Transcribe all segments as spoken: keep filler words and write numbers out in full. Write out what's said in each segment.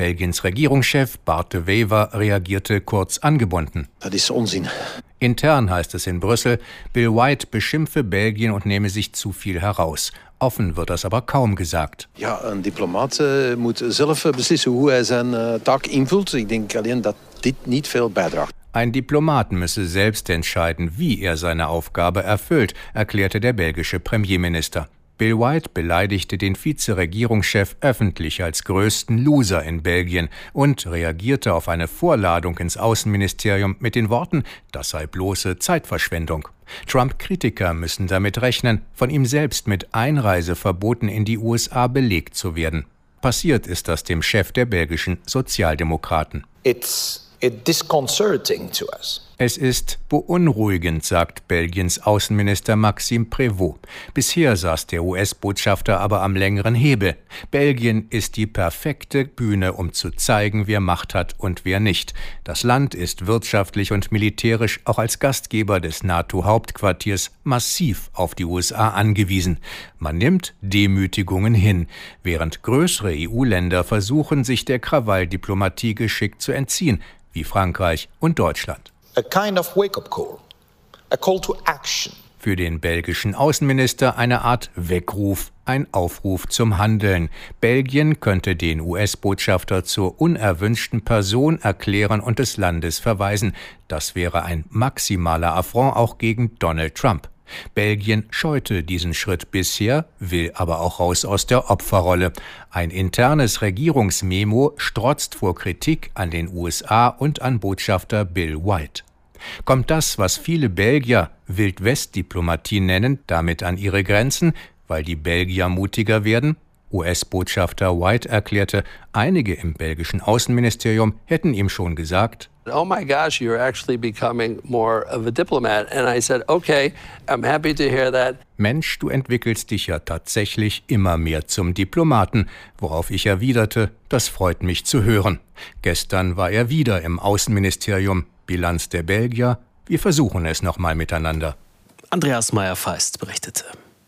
Belgiens Regierungschef Bart de Wever reagierte kurz angebunden. Das ist Unsinn. Intern heißt es in Brüssel, Bill White beschimpfe Belgien und nehme sich zu viel heraus. Offen wird das aber kaum gesagt. Ja, een diplomaat uh, moet zelf beslissen hoe hij zijn uh, taak invult. Ik denk alleen dat dit niet veel bijdraagt. Ein Diplomat müsse selbst entscheiden, wie er seine Aufgabe erfüllt, erklärte der belgische Premierminister. Bill White beleidigte den Vizeregierungschef öffentlich als größten Loser in Belgien und reagierte auf eine Vorladung ins Außenministerium mit den Worten, das sei bloße Zeitverschwendung. Trump-Kritiker müssen damit rechnen, von ihm selbst mit Einreiseverboten in die U S A belegt zu werden. Passiert ist das dem Chef der belgischen Sozialdemokraten. It's disconcerting to us. Es ist beunruhigend, sagt Belgiens Außenminister Maxime Prévost. Bisher saß der U S-Botschafter aber am längeren Hebel. Belgien ist die perfekte Bühne, um zu zeigen, wer Macht hat und wer nicht. Das Land ist wirtschaftlich und militärisch auch als Gastgeber des NATO-Hauptquartiers massiv auf die U S A angewiesen. Man nimmt Demütigungen hin, während größere E U-Länder versuchen, sich der Krawalldiplomatie geschickt zu entziehen, wie Frankreich und Deutschland. A kind of wake-up call, a call to action. Für den belgischen Außenminister eine Art Weckruf, ein Aufruf zum Handeln. Belgien könnte den U S-Botschafter zur unerwünschten Person erklären und des Landes verweisen. Das wäre ein maximaler Affront auch gegen Donald Trump. Belgien scheute diesen Schritt bisher, will aber auch raus aus der Opferrolle. Ein internes Regierungsmemo strotzt vor Kritik an den U S A und an Botschafter Bill White. Kommt das, was viele Belgier Wild-West-Diplomatie nennen, damit an ihre Grenzen, weil die Belgier mutiger werden? U S-Botschafter White erklärte, einige im belgischen Außenministerium hätten ihm schon gesagt: Oh my gosh, you're actually becoming more of a diplomat. And I said, okay, I'm happy to hear that. Mensch, du entwickelst dich ja tatsächlich immer mehr zum Diplomaten, worauf ich erwiderte, das freut mich zu hören. Gestern war er wieder im Außenministerium. Bilanz der Belgier, wir versuchen es nochmal miteinander. Andreas Meyer-Feist berichtete.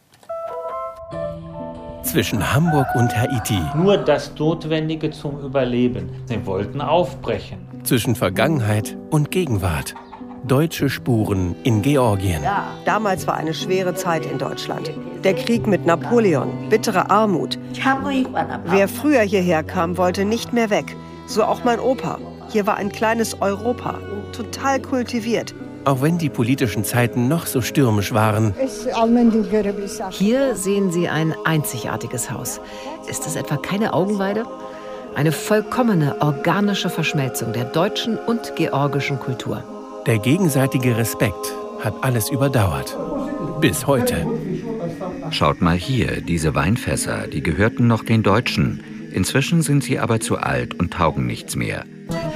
Zwischen Hamburg und Haiti. Nur das Notwendige zum Überleben. Sie wollten aufbrechen. Zwischen Vergangenheit und Gegenwart. Deutsche Spuren in Georgien. Ja, damals war eine schwere Zeit in Deutschland. Der Krieg mit Napoleon, bittere Armut. Wer früher hierher kam, wollte nicht mehr weg. So auch mein Opa. Hier war ein kleines Europa, total kultiviert. Auch wenn die politischen Zeiten noch so stürmisch waren. Hier sehen Sie ein einzigartiges Haus. Ist es etwa keine Augenweide? Eine vollkommene organische Verschmelzung der deutschen und georgischen Kultur. Der gegenseitige Respekt hat alles überdauert. Bis heute. Schaut mal hier, diese Weinfässer, die gehörten noch den Deutschen. Inzwischen sind sie aber zu alt und taugen nichts mehr.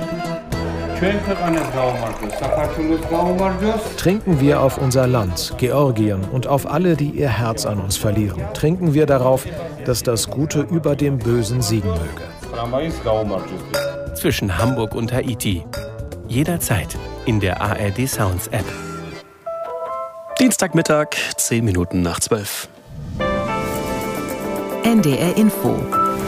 Trinken wir auf unser Land, Georgien, und auf alle, die ihr Herz an uns verlieren. Trinken wir darauf, dass das Gute über dem Bösen siegen möge. Zwischen Hamburg und Haiti. Jederzeit in der A R D Sounds App. Dienstagmittag, zehn Minuten nach zwölf. N D R Info.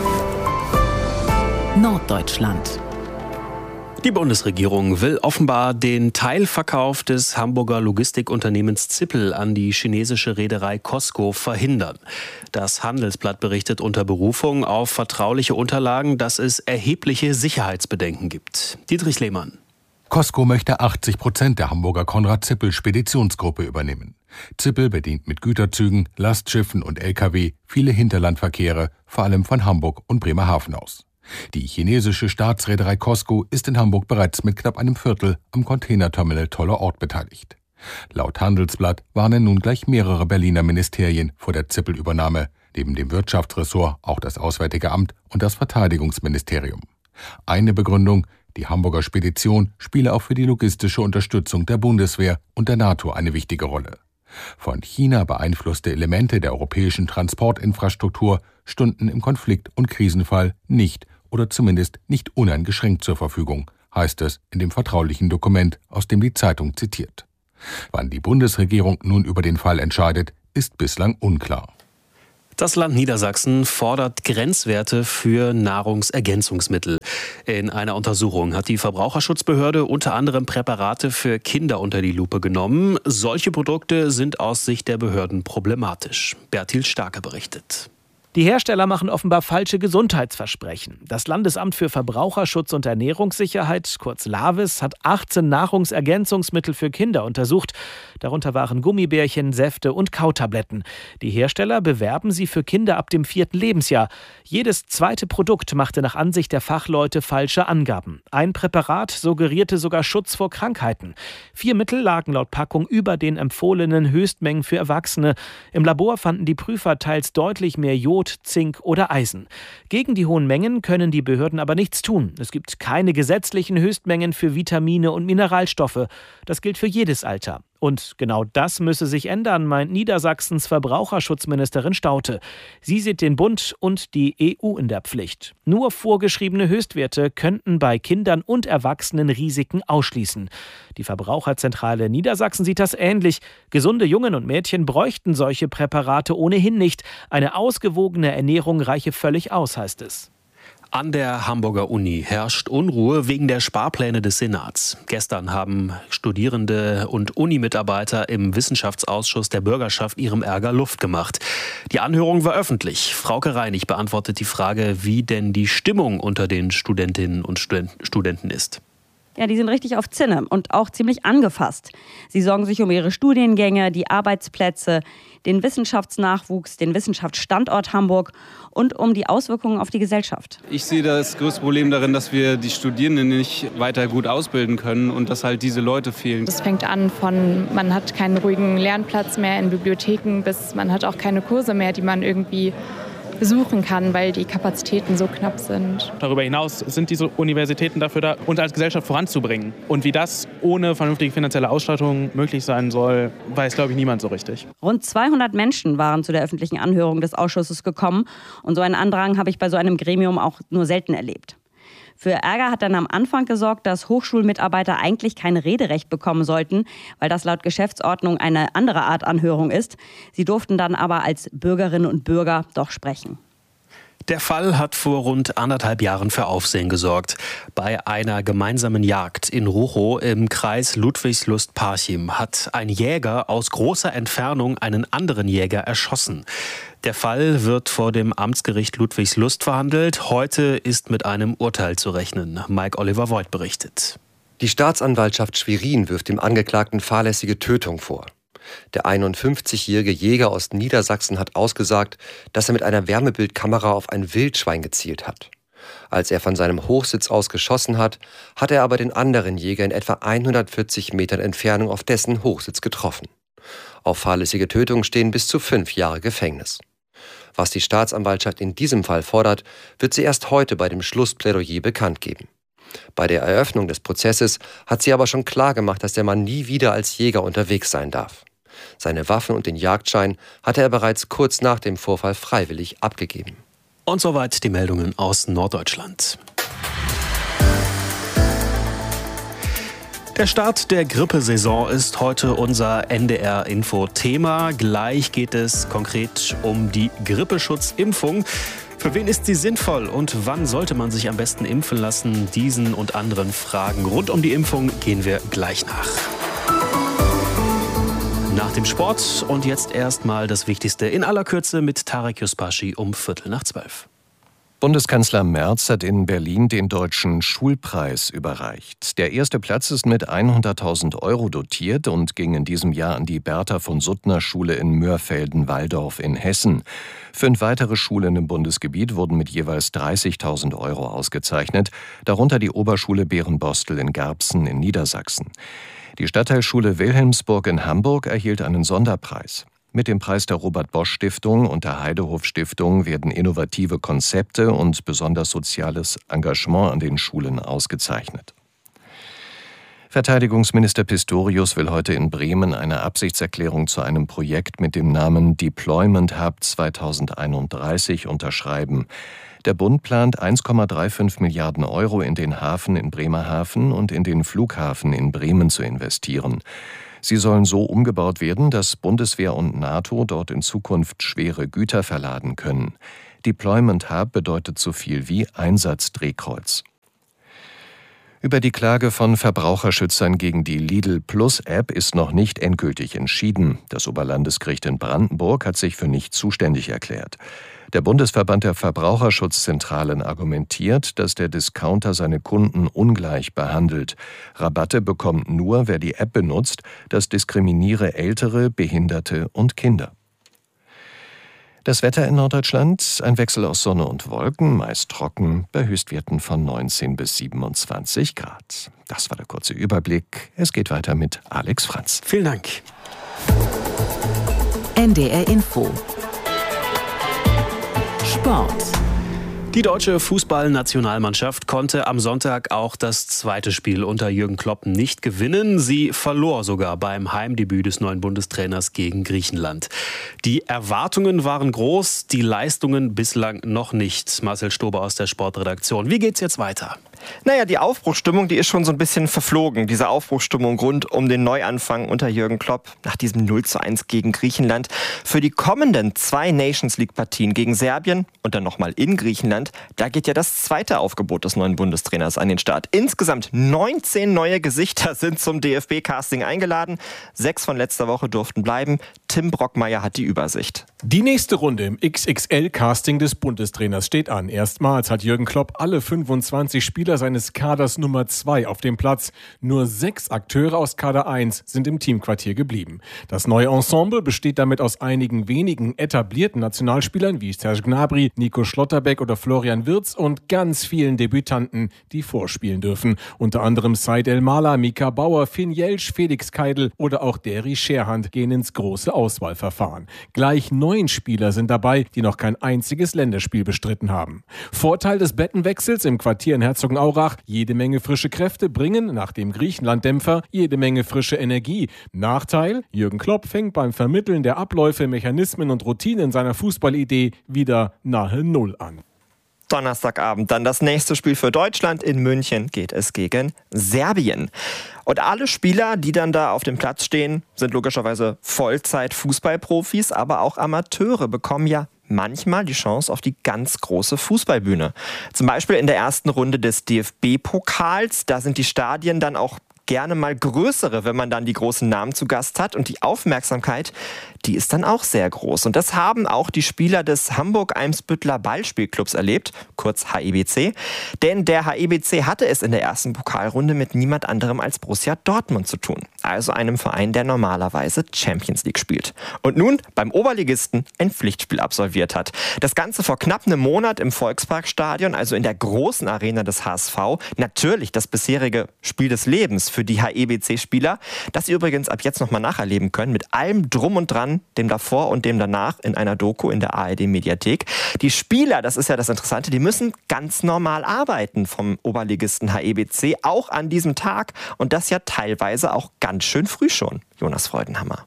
Norddeutschland. Die Bundesregierung will offenbar den Teilverkauf des Hamburger Logistikunternehmens Zippel an die chinesische Reederei COSCO verhindern. Das Handelsblatt berichtet unter Berufung auf vertrauliche Unterlagen, dass es erhebliche Sicherheitsbedenken gibt. Dietrich Lehmann. COSCO möchte achtzig Prozent der Hamburger Konrad-Zippel-Speditionsgruppe übernehmen. Zippel bedient mit Güterzügen, Lastschiffen und L K W viele Hinterlandverkehre, vor allem von Hamburg und Bremerhaven aus. Die chinesische Staatsreederei COSCO ist in Hamburg bereits mit knapp einem Viertel am Containerterminal Toller Ort beteiligt. Laut Handelsblatt warnen nun gleich mehrere Berliner Ministerien vor der Zippel-Übernahme, neben dem Wirtschaftsressort auch das Auswärtige Amt und das Verteidigungsministerium. Eine Begründung: Die Hamburger Spedition spiele auch für die logistische Unterstützung der Bundeswehr und der NATO eine wichtige Rolle. Von China beeinflusste Elemente der europäischen Transportinfrastruktur stünden im Konflikt- und Krisenfall nicht oder zumindest nicht uneingeschränkt zur Verfügung, heißt es in dem vertraulichen Dokument, aus dem die Zeitung zitiert. Wann die Bundesregierung nun über den Fall entscheidet, ist bislang unklar. Das Land Niedersachsen fordert Grenzwerte für Nahrungsergänzungsmittel. In einer Untersuchung hat die Verbraucherschutzbehörde unter anderem Präparate für Kinder unter die Lupe genommen. Solche Produkte sind aus Sicht der Behörden problematisch. Bertil Starke berichtet. Die Hersteller machen offenbar falsche Gesundheitsversprechen. Das Landesamt für Verbraucherschutz und Ernährungssicherheit, kurz LAVES, hat achtzehn Nahrungsergänzungsmittel für Kinder untersucht. Darunter waren Gummibärchen, Säfte und Kautabletten. Die Hersteller bewerben sie für Kinder ab dem vierten Lebensjahr. Jedes zweite Produkt machte nach Ansicht der Fachleute falsche Angaben. Ein Präparat suggerierte sogar Schutz vor Krankheiten. Vier Mittel lagen laut Packung über den empfohlenen Höchstmengen für Erwachsene. Im Labor fanden die Prüfer teils deutlich mehr Jod, Zink oder Eisen. Gegen die hohen Mengen können die Behörden aber nichts tun. Es gibt keine gesetzlichen Höchstmengen für Vitamine und Mineralstoffe. Das gilt für jedes Alter. Und genau das müsse sich ändern, meint Niedersachsens Verbraucherschutzministerin Staudte. Sie sieht den Bund und die E U in der Pflicht. Nur vorgeschriebene Höchstwerte könnten bei Kindern und Erwachsenen Risiken ausschließen. Die Verbraucherzentrale Niedersachsen sieht das ähnlich. Gesunde Jungen und Mädchen bräuchten solche Präparate ohnehin nicht. Eine ausgewogene Ernährung reiche völlig aus, heißt es. An der Hamburger Uni herrscht Unruhe wegen der Sparpläne des Senats. Gestern haben Studierende und Unimitarbeiter im Wissenschaftsausschuss der Bürgerschaft ihrem Ärger Luft gemacht. Die Anhörung war öffentlich. Frauke Reinig beantwortet die Frage, wie denn die Stimmung unter den Studentinnen und Studenten ist. Ja, die sind richtig auf Zinne und auch ziemlich angefasst. Sie sorgen sich um ihre Studiengänge, die Arbeitsplätze, den Wissenschaftsnachwuchs, den Wissenschaftsstandort Hamburg und um die Auswirkungen auf die Gesellschaft. Ich sehe das größte Problem darin, dass wir die Studierenden nicht weiter gut ausbilden können und dass halt diese Leute fehlen. Das fängt an von, man hat keinen ruhigen Lernplatz mehr in Bibliotheken, bis man hat auch keine Kurse mehr, die man irgendwie besuchen kann, weil die Kapazitäten so knapp sind. Darüber hinaus sind diese Universitäten dafür da, uns als Gesellschaft voranzubringen. Und wie das ohne vernünftige finanzielle Ausstattung möglich sein soll, weiß, glaube ich, niemand so richtig. Rund zweihundert Menschen waren zu der öffentlichen Anhörung des Ausschusses gekommen. Und so einen Andrang habe ich bei so einem Gremium auch nur selten erlebt. Für Ärger hat dann am Anfang gesorgt, dass Hochschulmitarbeiter eigentlich kein Rederecht bekommen sollten, weil das laut Geschäftsordnung eine andere Art Anhörung ist. Sie durften dann aber als Bürgerinnen und Bürger doch sprechen. Der Fall hat vor rund anderthalb Jahren für Aufsehen gesorgt. Bei einer gemeinsamen Jagd in Ruchow im Kreis Ludwigslust-Parchim hat ein Jäger aus großer Entfernung einen anderen Jäger erschossen. Der Fall wird vor dem Amtsgericht Ludwigslust verhandelt. Heute ist mit einem Urteil zu rechnen. Mike Oliver Voigt berichtet. Die Staatsanwaltschaft Schwerin wirft dem Angeklagten fahrlässige Tötung vor. Der einundfünfzigjährige Jäger aus Niedersachsen hat ausgesagt, dass er mit einer Wärmebildkamera auf ein Wildschwein gezielt hat. Als er von seinem Hochsitz aus geschossen hat, hat er aber den anderen Jäger in etwa hundertvierzig Metern Entfernung auf dessen Hochsitz getroffen. Auf fahrlässige Tötung stehen bis zu fünf Jahre Gefängnis. Was die Staatsanwaltschaft in diesem Fall fordert, wird sie erst heute bei dem Schlussplädoyer bekannt geben. Bei der Eröffnung des Prozesses hat sie aber schon klargemacht, dass der Mann nie wieder als Jäger unterwegs sein darf. Seine Waffen und den Jagdschein hatte er bereits kurz nach dem Vorfall freiwillig abgegeben. Und soweit die Meldungen aus Norddeutschland. Der Start der Grippesaison ist heute unser N D R-Info-Thema. Gleich geht es konkret um die Grippeschutzimpfung. Für wen ist sie sinnvoll und wann sollte man sich am besten impfen lassen? Diesen und anderen Fragen rund um die Impfung gehen wir gleich nach. Nach dem Sport und jetzt erstmal das Wichtigste in aller Kürze mit Tarek Yusbashi um Viertel nach zwölf. Bundeskanzler Merz hat in Berlin den Deutschen Schulpreis überreicht. Der erste Platz ist mit hunderttausend Euro dotiert und ging in diesem Jahr an die Bertha von Suttner Schule in Mörfelden-Walldorf in Hessen. Fünf weitere Schulen im Bundesgebiet wurden mit jeweils dreißigtausend Euro ausgezeichnet, darunter die Oberschule Bärenbostel in Garbsen in Niedersachsen. Die Stadtteilschule Wilhelmsburg in Hamburg erhielt einen Sonderpreis. Mit dem Preis der Robert-Bosch-Stiftung und der Heidehof-Stiftung werden innovative Konzepte und besonders soziales Engagement an den Schulen ausgezeichnet. Verteidigungsminister Pistorius will heute in Bremen eine Absichtserklärung zu einem Projekt mit dem Namen Deployment Hub zweitausendeinunddreißig unterschreiben. Der Bund plant eins Komma fünfunddreißig Milliarden Euro in den Hafen in Bremerhaven und in den Flughafen in Bremen zu investieren. Sie sollen so umgebaut werden, dass Bundeswehr und NATO dort in Zukunft schwere Güter verladen können. Deployment Hub bedeutet so viel wie Einsatzdrehkreuz. Über die Klage von Verbraucherschützern gegen die Lidl Plus App ist noch nicht endgültig entschieden. Das Oberlandesgericht in Brandenburg hat sich für nicht zuständig erklärt. Der Bundesverband der Verbraucherschutzzentralen argumentiert, dass der Discounter seine Kunden ungleich behandelt. Rabatte bekommt nur, wer die App benutzt. Das diskriminiere Ältere, Behinderte und Kinder. Das Wetter in Norddeutschland, ein Wechsel aus Sonne und Wolken, meist trocken, bei Höchstwerten von neunzehn bis siebenundzwanzig Grad. Das war der kurze Überblick. Es geht weiter mit Alex Franz. Vielen Dank. N D R Info. Sport. Die deutsche Fußballnationalmannschaft konnte am Sonntag auch das zweite Spiel unter Jürgen Klopp nicht gewinnen. Sie verlor sogar beim Heimdebüt des neuen Bundestrainers gegen Griechenland. Die Erwartungen waren groß, die Leistungen bislang noch nicht. Marcel Stober aus der Sportredaktion. Wie geht's jetzt weiter? Naja, die Aufbruchsstimmung, die ist schon so ein bisschen verflogen. Diese Aufbruchsstimmung rund um den Neuanfang unter Jürgen Klopp nach diesem null zu eins gegen Griechenland. Für die kommenden zwei Nations-League-Partien gegen Serbien und dann nochmal in Griechenland, da geht ja das zweite Aufgebot des neuen Bundestrainers an den Start. Insgesamt neunzehn neue Gesichter sind zum D F B-Casting eingeladen. Sechs von letzter Woche durften bleiben. Tim Brockmeier hat die Übersicht. Die nächste Runde im X X L-Casting des Bundestrainers steht an. Erstmals hat Jürgen Klopp alle fünfundzwanzig Spieler seines Kaders Nummer zwei auf dem Platz. Nur sechs Akteure aus Kader eins sind im Teamquartier geblieben. Das neue Ensemble besteht damit aus einigen wenigen etablierten Nationalspielern wie Serge Gnabry, Nico Schlotterbeck oder Florian Wirtz und ganz vielen Debütanten, die vorspielen dürfen. Unter anderem Said El-Mala, Mika Bauer, Finn Jelsch, Felix Keidel oder auch Derry Scherhand gehen ins große Auswahlverfahren. Gleich neun Spieler sind dabei, die noch kein einziges Länderspiel bestritten haben. Vorteil des Bettenwechsels im Quartier in Herzogenaurach: jede Menge frische Kräfte bringen, nach dem Griechenland-Dämpfer, jede Menge frische Energie. Nachteil: Jürgen Klopp fängt beim Vermitteln der Abläufe, Mechanismen und Routinen seiner Fußballidee wieder nahe Null an. Donnerstagabend dann das nächste Spiel für Deutschland. In München geht es gegen Serbien. Und alle Spieler, die dann da auf dem Platz stehen, sind logischerweise Vollzeit-Fußballprofis, aber auch Amateure bekommen ja manchmal die Chance auf die ganz große Fußballbühne. Zum Beispiel in der ersten Runde des D F B-Pokals. Da sind die Stadien dann auch gerne mal größere, wenn man dann die großen Namen zu Gast hat. Und die Aufmerksamkeit, die ist dann auch sehr groß. Und das haben auch die Spieler des Hamburg-Eimsbütteler Ballspielclubs erlebt, kurz H E B C. Denn der H E B C hatte es in der ersten Pokalrunde mit niemand anderem als Borussia Dortmund zu tun. Also einem Verein, der normalerweise Champions League spielt. Und nun beim Oberligisten ein Pflichtspiel absolviert hat. Das Ganze vor knapp einem Monat im Volksparkstadion, also in der großen Arena des H S V. Natürlich das bisherige Spiel des Lebens für die H E B C-Spieler, das sie übrigens ab jetzt nochmal nacherleben können, mit allem Drum und Dran, dem davor und dem danach in einer Doku in der A R D-Mediathek. Die Spieler, das ist ja das Interessante, die müssen ganz normal arbeiten vom Oberligisten H E B C, auch an diesem Tag und das ja teilweise auch ganz schön früh schon. Jonas Freudenhammer.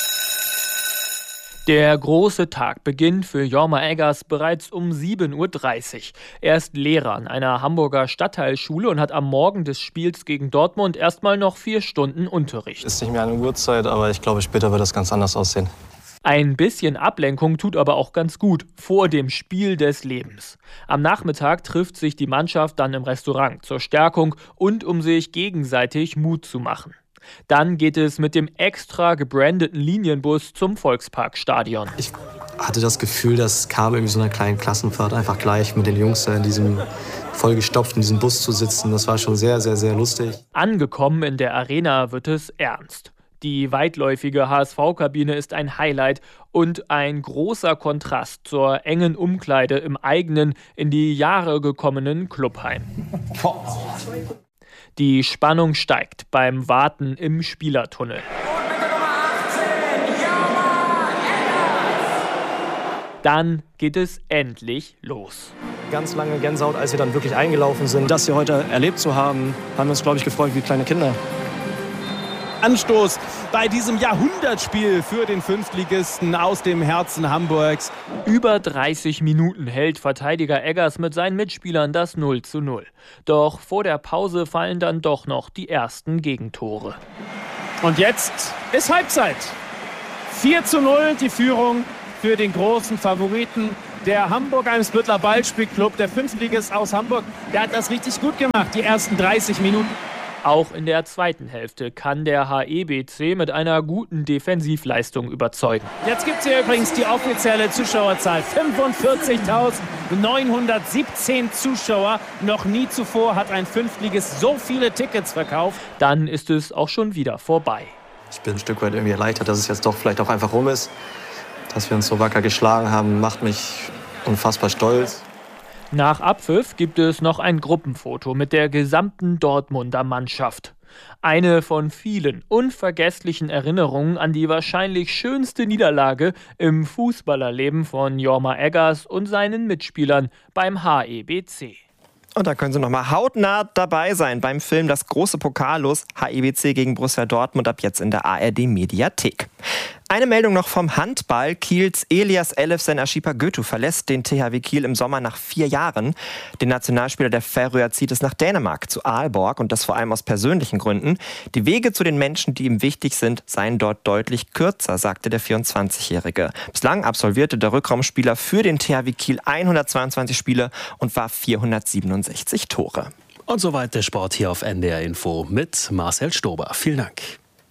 Der große Tag beginnt für Jorma Eggers bereits um sieben Uhr dreißig. Er ist Lehrer an einer Hamburger Stadtteilschule und hat am Morgen des Spiels gegen Dortmund erstmal noch vier Stunden Unterricht. Ist nicht mehr eine Uhrzeit, aber ich glaube, später wird das ganz anders aussehen. Ein bisschen Ablenkung tut aber auch ganz gut vor dem Spiel des Lebens. Am Nachmittag trifft sich die Mannschaft dann im Restaurant zur Stärkung und um sich gegenseitig Mut zu machen. Dann geht es mit dem extra gebrandeten Linienbus zum Volksparkstadion. Ich hatte das Gefühl, das kam irgendwie so einer kleinen Klassenfahrt einfach gleich mit den Jungs da in diesem vollgestopft in diesem Bus zu sitzen. Das war schon sehr, sehr, sehr lustig. Angekommen in der Arena wird es ernst. Die weitläufige H S V-Kabine ist ein Highlight und ein großer Kontrast zur engen Umkleide im eigenen, in die Jahre gekommenen Clubheim. Die Spannung steigt beim Warten im Spielertunnel. Dann geht es endlich los. Ganz lange Gänsehaut, als wir dann wirklich eingelaufen sind. Das hier heute erlebt zu haben, haben wir uns, glaube ich, gefreut wie kleine Kinder. Anstoß bei diesem Jahrhundertspiel für den Fünftligisten aus dem Herzen Hamburgs. Über dreißig Minuten hält Verteidiger Eggers mit seinen Mitspielern das null zu null. Doch vor der Pause fallen dann doch noch die ersten Gegentore. Und jetzt ist Halbzeit. vier zu null die Führung für den großen Favoriten Der Hamburg-Eimsbütteler Ballspielclub, der Fünftligist aus Hamburg, der hat das richtig gut gemacht, die ersten dreißig Minuten. Auch in der zweiten Hälfte kann der H E B C mit einer guten Defensivleistung überzeugen. Jetzt gibt es hier übrigens die offizielle Zuschauerzahl. fünfundvierzigtausendneunhundertsiebzehn Zuschauer. Noch nie zuvor hat ein Fünftligist so viele Tickets verkauft. Dann ist es auch schon wieder vorbei. Ich bin ein Stück weit irgendwie erleichtert, dass es jetzt doch vielleicht auch einfach rum ist. Dass wir uns so wacker geschlagen haben, macht mich unfassbar stolz. Nach Abpfiff gibt es noch ein Gruppenfoto mit der gesamten Dortmunder Mannschaft. Eine von vielen unvergesslichen Erinnerungen an die wahrscheinlich schönste Niederlage im Fußballerleben von Jorma Eggers und seinen Mitspielern beim H E B C. Und da können Sie noch mal hautnah dabei sein beim Film Das große Pokallos, H E B C gegen Borussia Dortmund, ab jetzt in der A R D-Mediathek. Eine Meldung noch vom Handball. Kiels Elias Elefsen Ashipa Götu verlässt den T H W Kiel im Sommer nach vier Jahren. Der Nationalspieler der Färöer zieht es nach Dänemark, zu Aalborg, und das vor allem aus persönlichen Gründen. Die Wege zu den Menschen, die ihm wichtig sind, seien dort deutlich kürzer, sagte der vierundzwanzigjährige. Bislang absolvierte der Rückraumspieler für den T H W Kiel hundertzweiundzwanzig Spiele und war vierhundertsiebenundsechzig Tore. Und soweit der Sport hier auf N D R Info mit Marcel Stober. Vielen Dank.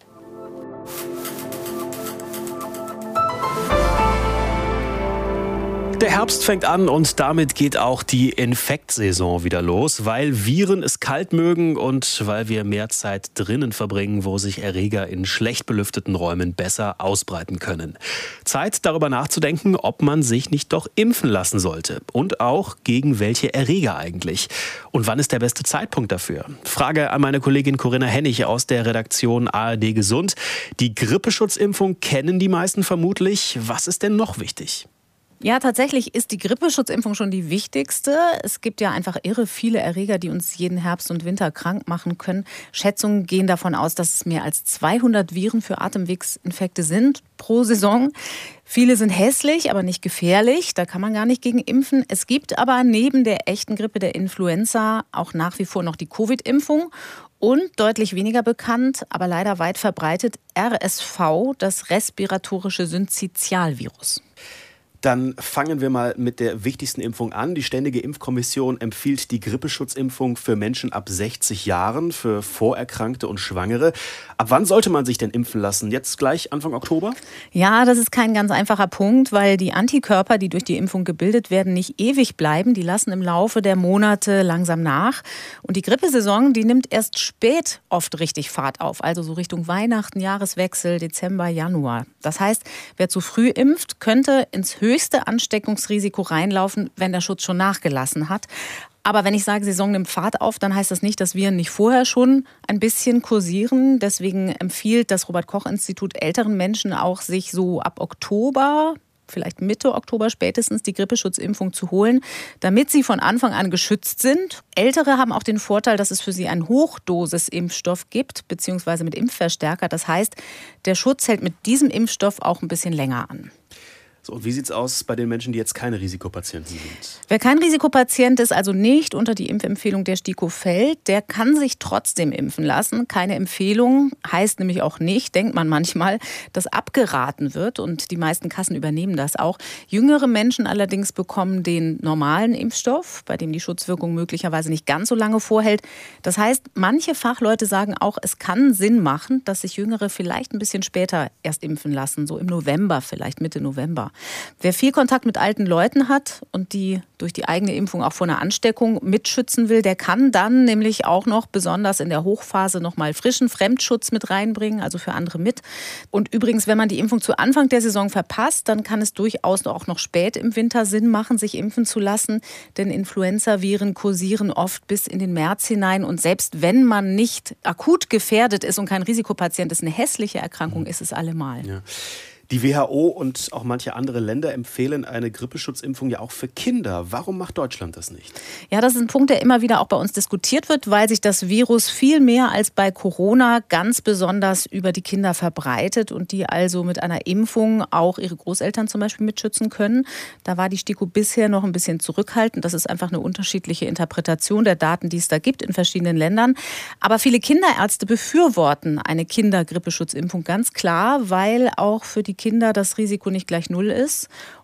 Der Herbst fängt an und damit geht auch die Infektsaison wieder los, weil Viren es kalt mögen und weil wir mehr Zeit drinnen verbringen, wo sich Erreger in schlecht belüfteten Räumen besser ausbreiten können. Zeit, darüber nachzudenken, ob man sich nicht doch impfen lassen sollte und auch gegen welche Erreger eigentlich. Und wann ist der beste Zeitpunkt dafür? Frage an meine Kollegin Corinna Hennig aus der Redaktion A R D Gesund. Die Grippeschutzimpfung kennen die meisten vermutlich. Was ist denn noch wichtig? Ja, tatsächlich ist die Grippeschutzimpfung schon die wichtigste. Es gibt ja einfach irre viele Erreger, die uns jeden Herbst und Winter krank machen können. Schätzungen gehen davon aus, dass es mehr als zweihundert Viren für Atemwegsinfekte sind pro Saison. Viele sind hässlich, aber nicht gefährlich. Da kann man gar nicht gegen impfen. Es gibt aber neben der echten Grippe, der Influenza, auch nach wie vor noch die Covid-Impfung. Und deutlich weniger bekannt, aber leider weit verbreitet, R S V, das respiratorische Synzytialvirus. Dann fangen wir mal mit der wichtigsten Impfung an. Die Ständige Impfkommission empfiehlt die Grippeschutzimpfung für Menschen ab sechzig Jahren, für Vorerkrankte und Schwangere. Ab wann sollte man sich denn impfen lassen? Jetzt gleich Anfang Oktober? Ja, das ist kein ganz einfacher Punkt, weil die Antikörper, die durch die Impfung gebildet werden, nicht ewig bleiben. Die lassen im Laufe der Monate langsam nach. Und die Grippesaison, die nimmt erst spät oft richtig Fahrt auf. Also so Richtung Weihnachten, Jahreswechsel, Dezember, Januar. Das heißt, wer zu früh impft, könnte ins höchste höchste Ansteckungsrisiko reinlaufen, wenn der Schutz schon nachgelassen hat. Aber wenn ich sage, Saison nimmt Fahrt auf, dann heißt das nicht, dass Viren nicht vorher schon ein bisschen kursieren. Deswegen empfiehlt das Robert-Koch-Institut älteren Menschen auch, sich so ab Oktober, vielleicht Mitte Oktober spätestens, die Grippeschutzimpfung zu holen, damit sie von Anfang an geschützt sind. Ältere haben auch den Vorteil, dass es für sie einen Hochdosisimpfstoff gibt, beziehungsweise mit Impfverstärker. Das heißt, der Schutz hält mit diesem Impfstoff auch ein bisschen länger an. So, und wie sieht es aus bei den Menschen, die jetzt keine Risikopatienten sind? Wer kein Risikopatient ist, also nicht unter die Impfempfehlung der STIKO fällt, der kann sich trotzdem impfen lassen. Keine Empfehlung heißt nämlich auch nicht, denkt man manchmal, dass abgeraten wird. Und die meisten Kassen übernehmen das auch. Jüngere Menschen allerdings bekommen den normalen Impfstoff, bei dem die Schutzwirkung möglicherweise nicht ganz so lange vorhält. Das heißt, manche Fachleute sagen auch, es kann Sinn machen, dass sich Jüngere vielleicht ein bisschen später erst impfen lassen, so im November, vielleicht Mitte November. Wer viel Kontakt mit alten Leuten hat und die durch die eigene Impfung auch vor einer Ansteckung mitschützen will, der kann dann nämlich auch noch besonders in der Hochphase noch mal frischen Fremdschutz mit reinbringen, also für andere mit. Und übrigens, wenn man die Impfung zu Anfang der Saison verpasst, dann kann es durchaus auch noch spät im Winter Sinn machen, sich impfen zu lassen, denn Influenzaviren kursieren oft bis in den März hinein und selbst wenn man nicht akut gefährdet ist und kein Risikopatient ist, eine hässliche Erkrankung ist es allemal. Ja. Die W H O und auch manche andere Länder empfehlen eine Grippeschutzimpfung ja auch für Kinder. Warum macht Deutschland das nicht? Ja, das ist ein Punkt, der immer wieder auch bei uns diskutiert wird, weil sich das Virus viel mehr als bei Corona ganz besonders über die Kinder verbreitet und die also mit einer Impfung auch ihre Großeltern zum Beispiel mitschützen können. Da war die STIKO bisher noch ein bisschen zurückhaltend. Das ist einfach eine unterschiedliche Interpretation der Daten, die es da gibt in verschiedenen Ländern. Aber viele Kinderärzte befürworten eine Kindergrippeschutzimpfung ganz klar, weil auch für die Kinder das Risiko nicht gleich null ist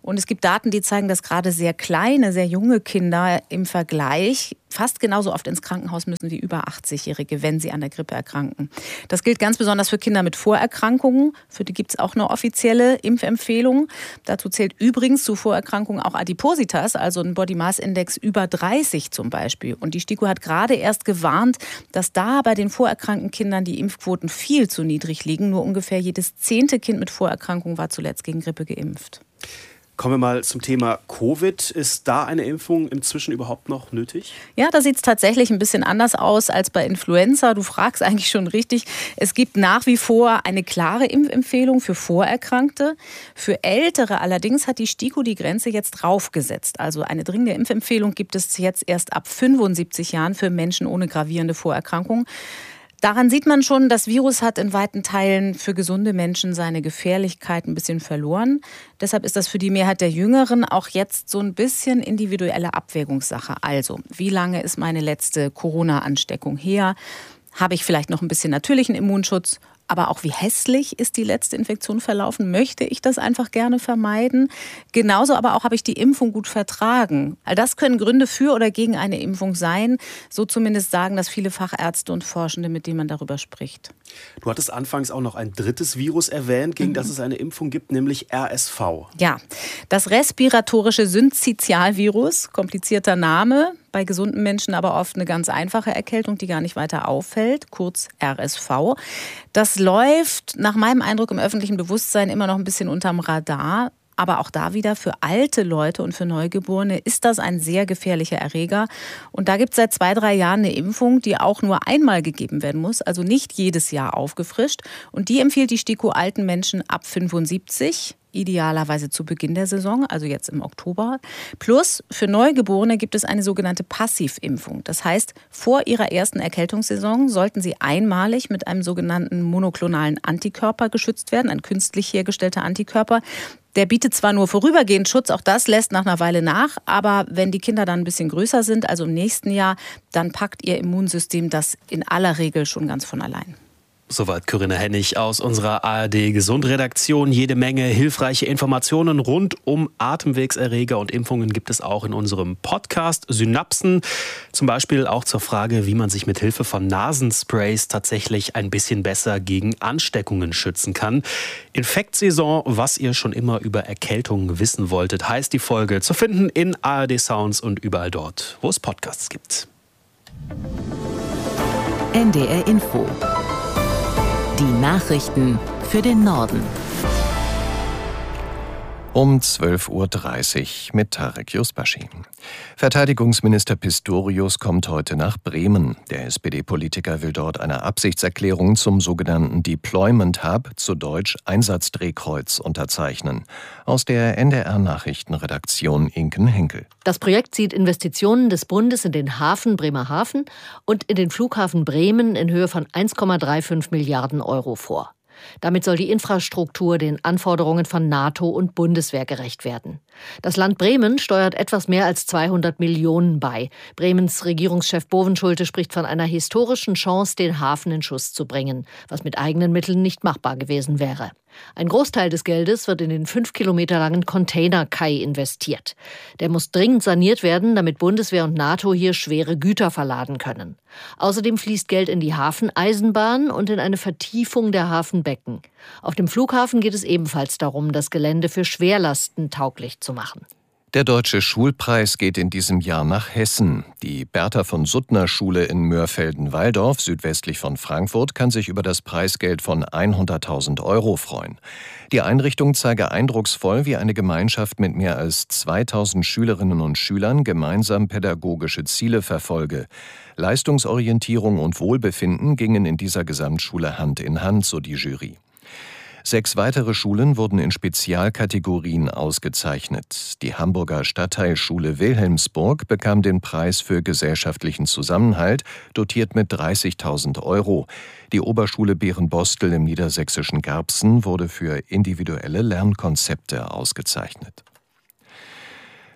Und es gibt Daten, die zeigen, dass gerade sehr kleine, sehr junge Kinder im Vergleich fast genauso oft ins Krankenhaus müssen wie über achtzigjährige, wenn sie an der Grippe erkranken. Das gilt ganz besonders für Kinder mit Vorerkrankungen. Für die gibt es auch eine offizielle Impfempfehlung. Dazu zählt übrigens zu Vorerkrankungen auch Adipositas, also ein Body Mass Index über dreißig zum Beispiel. Und die STIKO hat gerade erst gewarnt, dass da bei den vorerkrankten Kindern die Impfquoten viel zu niedrig liegen. Nur ungefähr jedes zehnte Kind mit Vorerkrankung war zuletzt gegen Grippe geimpft. Kommen wir mal zum Thema Covid. Ist da eine Impfung inzwischen überhaupt noch nötig? Ja, da sieht es tatsächlich ein bisschen anders aus als bei Influenza. Du fragst eigentlich schon richtig. Es gibt nach wie vor eine klare Impfempfehlung für Vorerkrankte. Für Ältere allerdings hat die STIKO die Grenze jetzt draufgesetzt. Also eine dringende Impfempfehlung gibt es jetzt erst ab fünfundsiebzig Jahren für Menschen ohne gravierende Vorerkrankungen. Daran sieht man schon, das Virus hat in weiten Teilen für gesunde Menschen seine Gefährlichkeit ein bisschen verloren. Deshalb ist das für die Mehrheit der Jüngeren auch jetzt so ein bisschen individuelle Abwägungssache. Also, wie lange ist meine letzte Corona-Ansteckung her? Habe ich vielleicht noch ein bisschen natürlichen Immunschutz? Aber auch wie hässlich ist die letzte Infektion verlaufen? Möchte ich das einfach gerne vermeiden? Genauso aber auch, habe ich die Impfung gut vertragen? All das können Gründe für oder gegen eine Impfung sein. So zumindest sagen das viele Fachärzte und Forschende, mit denen man darüber spricht. Du hattest anfangs auch noch ein drittes Virus erwähnt, gegen mhm. das es eine Impfung gibt, nämlich R S V. Ja, das respiratorische Synzytialvirus, komplizierter Name. Bei gesunden Menschen aber oft eine ganz einfache Erkältung, die gar nicht weiter auffällt, kurz R S V. Das läuft nach meinem Eindruck im öffentlichen Bewusstsein immer noch ein bisschen unterm Radar. Aber auch da wieder für alte Leute und für Neugeborene ist das ein sehr gefährlicher Erreger. Und da gibt es seit zwei, drei Jahren eine Impfung, die auch nur einmal gegeben werden muss, also nicht jedes Jahr aufgefrischt. Und die empfiehlt die STIKO alten Menschen ab fünfundsiebzig. Idealerweise zu Beginn der Saison, also jetzt im Oktober. Plus für Neugeborene gibt es eine sogenannte Passivimpfung. Das heißt, vor ihrer ersten Erkältungssaison sollten sie einmalig mit einem sogenannten monoklonalen Antikörper geschützt werden, ein künstlich hergestellter Antikörper. Der bietet zwar nur vorübergehend Schutz, auch das lässt nach einer Weile nach, aber wenn die Kinder dann ein bisschen größer sind, also im nächsten Jahr, dann packt ihr Immunsystem das in aller Regel schon ganz von allein. Soweit Corinna Hennig aus unserer A R D-Gesundredaktion. Jede Menge hilfreiche Informationen rund um Atemwegserreger und Impfungen gibt es auch in unserem Podcast Synapsen. Zum Beispiel auch zur Frage, wie man sich mit Hilfe von Nasensprays tatsächlich ein bisschen besser gegen Ansteckungen schützen kann. Infektsaison, was ihr schon immer über Erkältungen wissen wolltet, heißt die Folge, zu finden in A R D Sounds und überall dort, wo es Podcasts gibt. N D R Info. Die Nachrichten für den Norden. Um zwölf Uhr dreißig mit Tarek Yusbashi. Verteidigungsminister Pistorius kommt heute nach Bremen. Der S P D-Politiker will dort eine Absichtserklärung zum sogenannten Deployment Hub, zu Deutsch Einsatzdrehkreuz, unterzeichnen. Aus der N D R-Nachrichtenredaktion Inken Henkel. Das Projekt sieht Investitionen des Bundes in den Hafen Bremerhaven und in den Flughafen Bremen in Höhe von eins Komma fünfunddreißig Milliarden Euro vor. Damit soll die Infrastruktur den Anforderungen von NATO und Bundeswehr gerecht werden. Das Land Bremen steuert etwas mehr als zweihundert Millionen bei. Bremens Regierungschef Bovenschulte spricht von einer historischen Chance, den Hafen in Schuss zu bringen, was mit eigenen Mitteln nicht machbar gewesen wäre. Ein Großteil des Geldes wird in den fünf Kilometer langen Containerkai investiert. Der muss dringend saniert werden, damit Bundeswehr und NATO hier schwere Güter verladen können. Außerdem fließt Geld in die Hafeneisenbahn und in eine Vertiefung der Hafenbecken. Auf dem Flughafen geht es ebenfalls darum, das Gelände für Schwerlasten tauglich zu machen. Der Deutsche Schulpreis geht in diesem Jahr nach Hessen. Die Bertha von Suttner Schule in Mörfelden-Walldorf, südwestlich von Frankfurt, kann sich über das Preisgeld von hunderttausend Euro freuen. Die Einrichtung zeige eindrucksvoll, wie eine Gemeinschaft mit mehr als zweitausend Schülerinnen und Schülern gemeinsam pädagogische Ziele verfolge. Leistungsorientierung und Wohlbefinden gingen in dieser Gesamtschule Hand in Hand, so die Jury. Sechs weitere Schulen wurden in Spezialkategorien ausgezeichnet. Die Hamburger Stadtteilschule Wilhelmsburg bekam den Preis für gesellschaftlichen Zusammenhalt, dotiert mit dreißigtausend Euro. Die Oberschule Berenbostel im niedersächsischen Garbsen wurde für individuelle Lernkonzepte ausgezeichnet.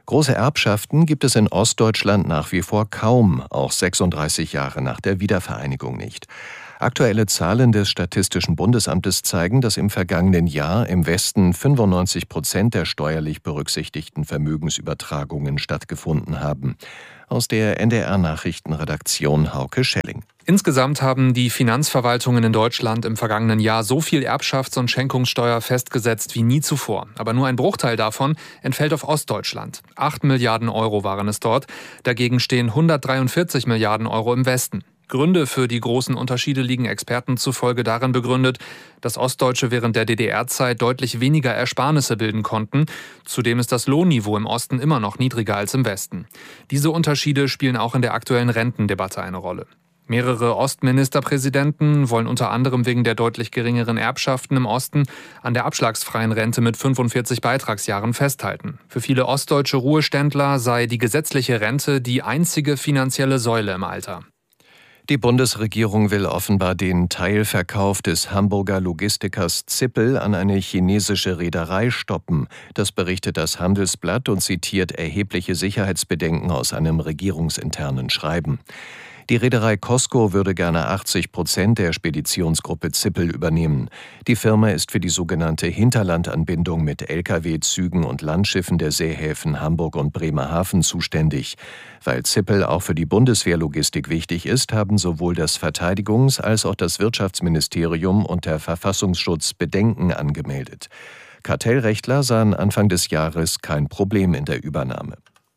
Große Erbschaften gibt es in Ostdeutschland nach wie vor kaum, auch sechsunddreißig Jahre nach der Wiedervereinigung nicht. Aktuelle Zahlen des Statistischen Bundesamtes zeigen, dass im vergangenen Jahr im Westen fünfundneunzig Prozent der steuerlich berücksichtigten Vermögensübertragungen stattgefunden haben. Aus der N D R-Nachrichtenredaktion Hauke Schelling. Insgesamt haben die Finanzverwaltungen in Deutschland im vergangenen Jahr so viel Erbschafts- und Schenkungssteuer festgesetzt wie nie zuvor. Aber nur ein Bruchteil davon entfällt auf Ostdeutschland. Acht Milliarden Euro waren es dort. Dagegen stehen hundertdreiundvierzig Milliarden Euro im Westen. Gründe für die großen Unterschiede liegen Experten zufolge darin begründet, dass Ostdeutsche während der D D R-Zeit deutlich weniger Ersparnisse bilden konnten. Zudem ist das Lohnniveau im Osten immer noch niedriger als im Westen. Diese Unterschiede spielen auch in der aktuellen Rentendebatte eine Rolle. Mehrere Ostministerpräsidenten wollen unter anderem wegen der deutlich geringeren Erbschaften im Osten an der abschlagsfreien Rente mit fünfundvierzig Beitragsjahren festhalten. Für viele ostdeutsche Ruheständler sei die gesetzliche Rente die einzige finanzielle Säule im Alter. Die Bundesregierung will offenbar den Teilverkauf des Hamburger Logistikers Zippel an eine chinesische Reederei stoppen. Das berichtet das Handelsblatt und zitiert erhebliche Sicherheitsbedenken aus einem regierungsinternen Schreiben. Die Reederei COSCO würde gerne achtzig Prozent der Speditionsgruppe Zippel übernehmen. Die Firma ist für die sogenannte Hinterlandanbindung mit L K W-Zügen und Landschiffen der Seehäfen Hamburg und Bremerhaven zuständig. Weil Zippel auch für die Bundeswehrlogistik wichtig ist, haben sowohl das Verteidigungs- als auch das Wirtschaftsministerium und der Verfassungsschutz Bedenken angemeldet. Kartellrechtler sahen Anfang des Jahres kein Problem in der Übernahme.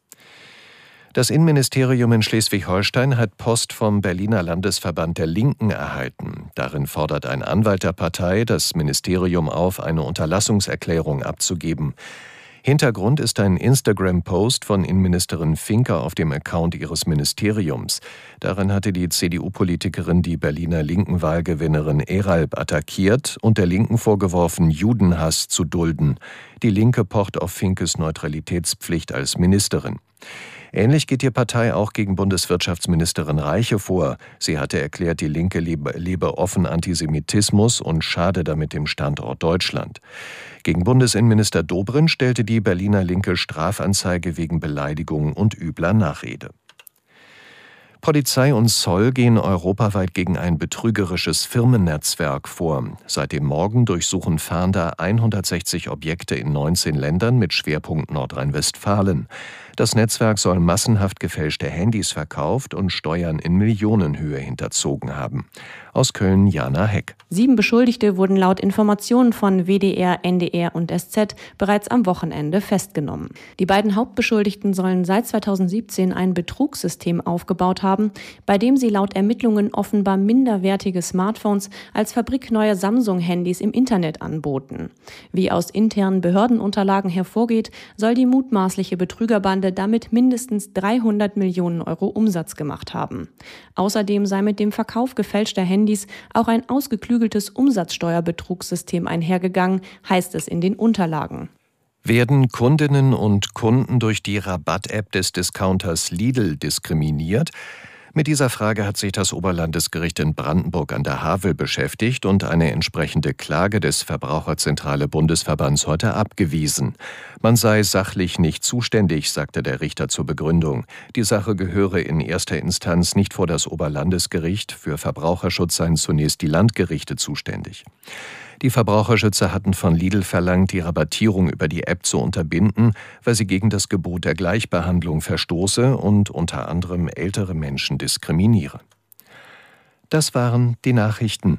Das Innenministerium in Schleswig-Holstein hat Post vom Berliner Landesverband der Linken erhalten. Darin fordert ein Anwalt der Partei das Ministerium auf, eine Unterlassungserklärung abzugeben. Hintergrund ist ein Instagram-Post von Innenministerin Finker auf dem Account ihres Ministeriums. Darin hatte die C D U-Politikerin die Berliner Linken-Wahlgewinnerin Eralb attackiert und der Linken vorgeworfen, Judenhass zu dulden. Die Linke pocht auf Finkes Neutralitätspflicht als Ministerin. Ähnlich geht die Partei auch gegen Bundeswirtschaftsministerin Reiche vor. Sie hatte erklärt, die Linke lebe, lebe offen Antisemitismus und schade damit dem Standort Deutschland. Gegen Bundesinnenminister Dobrindt stellte die Berliner Linke Strafanzeige wegen Beleidigung und übler Nachrede. Polizei und Zoll gehen europaweit gegen ein betrügerisches Firmennetzwerk vor. Seit dem Morgen durchsuchen Fahnder hundertsechzig Objekte in neunzehn Ländern mit Schwerpunkt Nordrhein-Westfalen. Das Netzwerk soll massenhaft gefälschte Handys verkauft und Steuern in Millionenhöhe hinterzogen haben. Aus Köln Jana Heck. Sieben Beschuldigte wurden laut Informationen von W D R, N D R und S Z bereits am Wochenende festgenommen. Die beiden Hauptbeschuldigten sollen seit zweitausendsiebzehn ein Betrugssystem aufgebaut haben, bei dem sie laut Ermittlungen offenbar minderwertige Smartphones als fabrikneue Samsung-Handys im Internet anboten. Wie aus internen Behördenunterlagen hervorgeht, soll die mutmaßliche Betrügerbande damit mindestens dreihundert Millionen Euro Umsatz gemacht haben. Außerdem sei mit dem Verkauf gefälschter Handys auch ein ausgeklügeltes Umsatzsteuerbetrugssystem einhergegangen, heißt es in den Unterlagen. Werden Kundinnen und Kunden durch die Rabatt-App des Discounters Lidl diskriminiert? Mit dieser Frage hat sich das Oberlandesgericht in Brandenburg an der Havel beschäftigt und eine entsprechende Klage des Verbraucherzentrale Bundesverbands heute abgewiesen. Man sei sachlich nicht zuständig, sagte der Richter zur Begründung. Die Sache gehöre in erster Instanz nicht vor das Oberlandesgericht. Für Verbraucherschutz seien zunächst die Landgerichte zuständig. Die Verbraucherschützer hatten von Lidl verlangt, die Rabattierung über die App zu unterbinden, weil sie gegen das Gebot der Gleichbehandlung verstoße und unter anderem ältere Menschen diskriminiere. Das waren die Nachrichten.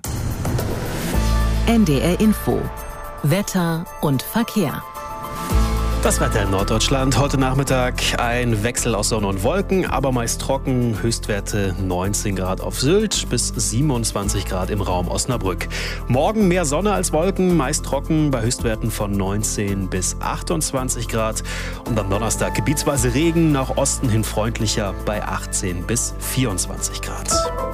N D R Info. Wetter und Verkehr. Das Wetter in Norddeutschland. Heute Nachmittag ein Wechsel aus Sonne und Wolken, aber meist trocken. Höchstwerte neunzehn Grad auf Sylt bis siebenundzwanzig Grad im Raum Osnabrück. Morgen mehr Sonne als Wolken, meist trocken bei Höchstwerten von neunzehn bis achtundzwanzig Grad. Und am Donnerstag gebietsweise Regen, nach Osten hin freundlicher bei achtzehn bis vierundzwanzig Grad.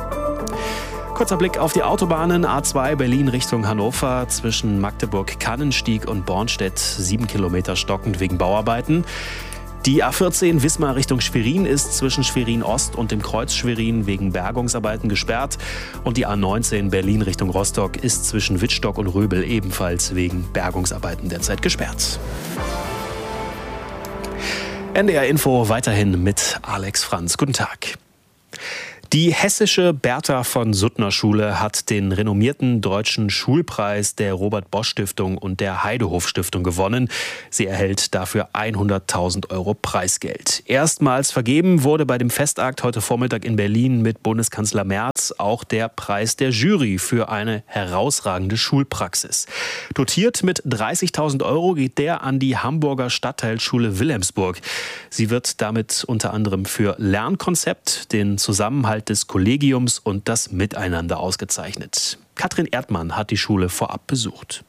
Kurzer Blick auf die Autobahnen. A zwei Berlin Richtung Hannover zwischen Magdeburg-Kannenstieg und Bornstedt. Sieben Kilometer stockend wegen Bauarbeiten. Die A vierzehn Wismar Richtung Schwerin ist zwischen Schwerin-Ost und dem Kreuz Schwerin wegen Bergungsarbeiten gesperrt. Und die A neunzehn Berlin Richtung Rostock ist zwischen Wittstock und Röbel ebenfalls wegen Bergungsarbeiten derzeit gesperrt. N D R Info weiterhin mit Alex Franz. Guten Tag. Die hessische Bertha von Suttner Schule hat den renommierten deutschen Schulpreis der Robert-Bosch-Stiftung und der Heidehof-Stiftung gewonnen. Sie erhält dafür hunderttausend Euro Preisgeld. Erstmals vergeben wurde bei dem Festakt heute Vormittag in Berlin mit Bundeskanzler Merz auch der Preis der Jury für eine herausragende Schulpraxis. Dotiert mit dreißigtausend Euro geht der an die Hamburger Stadtteilschule Wilhelmsburg. Sie wird damit unter anderem für Lernkonzept, den Zusammenhalt des Kollegiums und das Miteinander ausgezeichnet. Katrin Erdmann hat die Schule vorab besucht.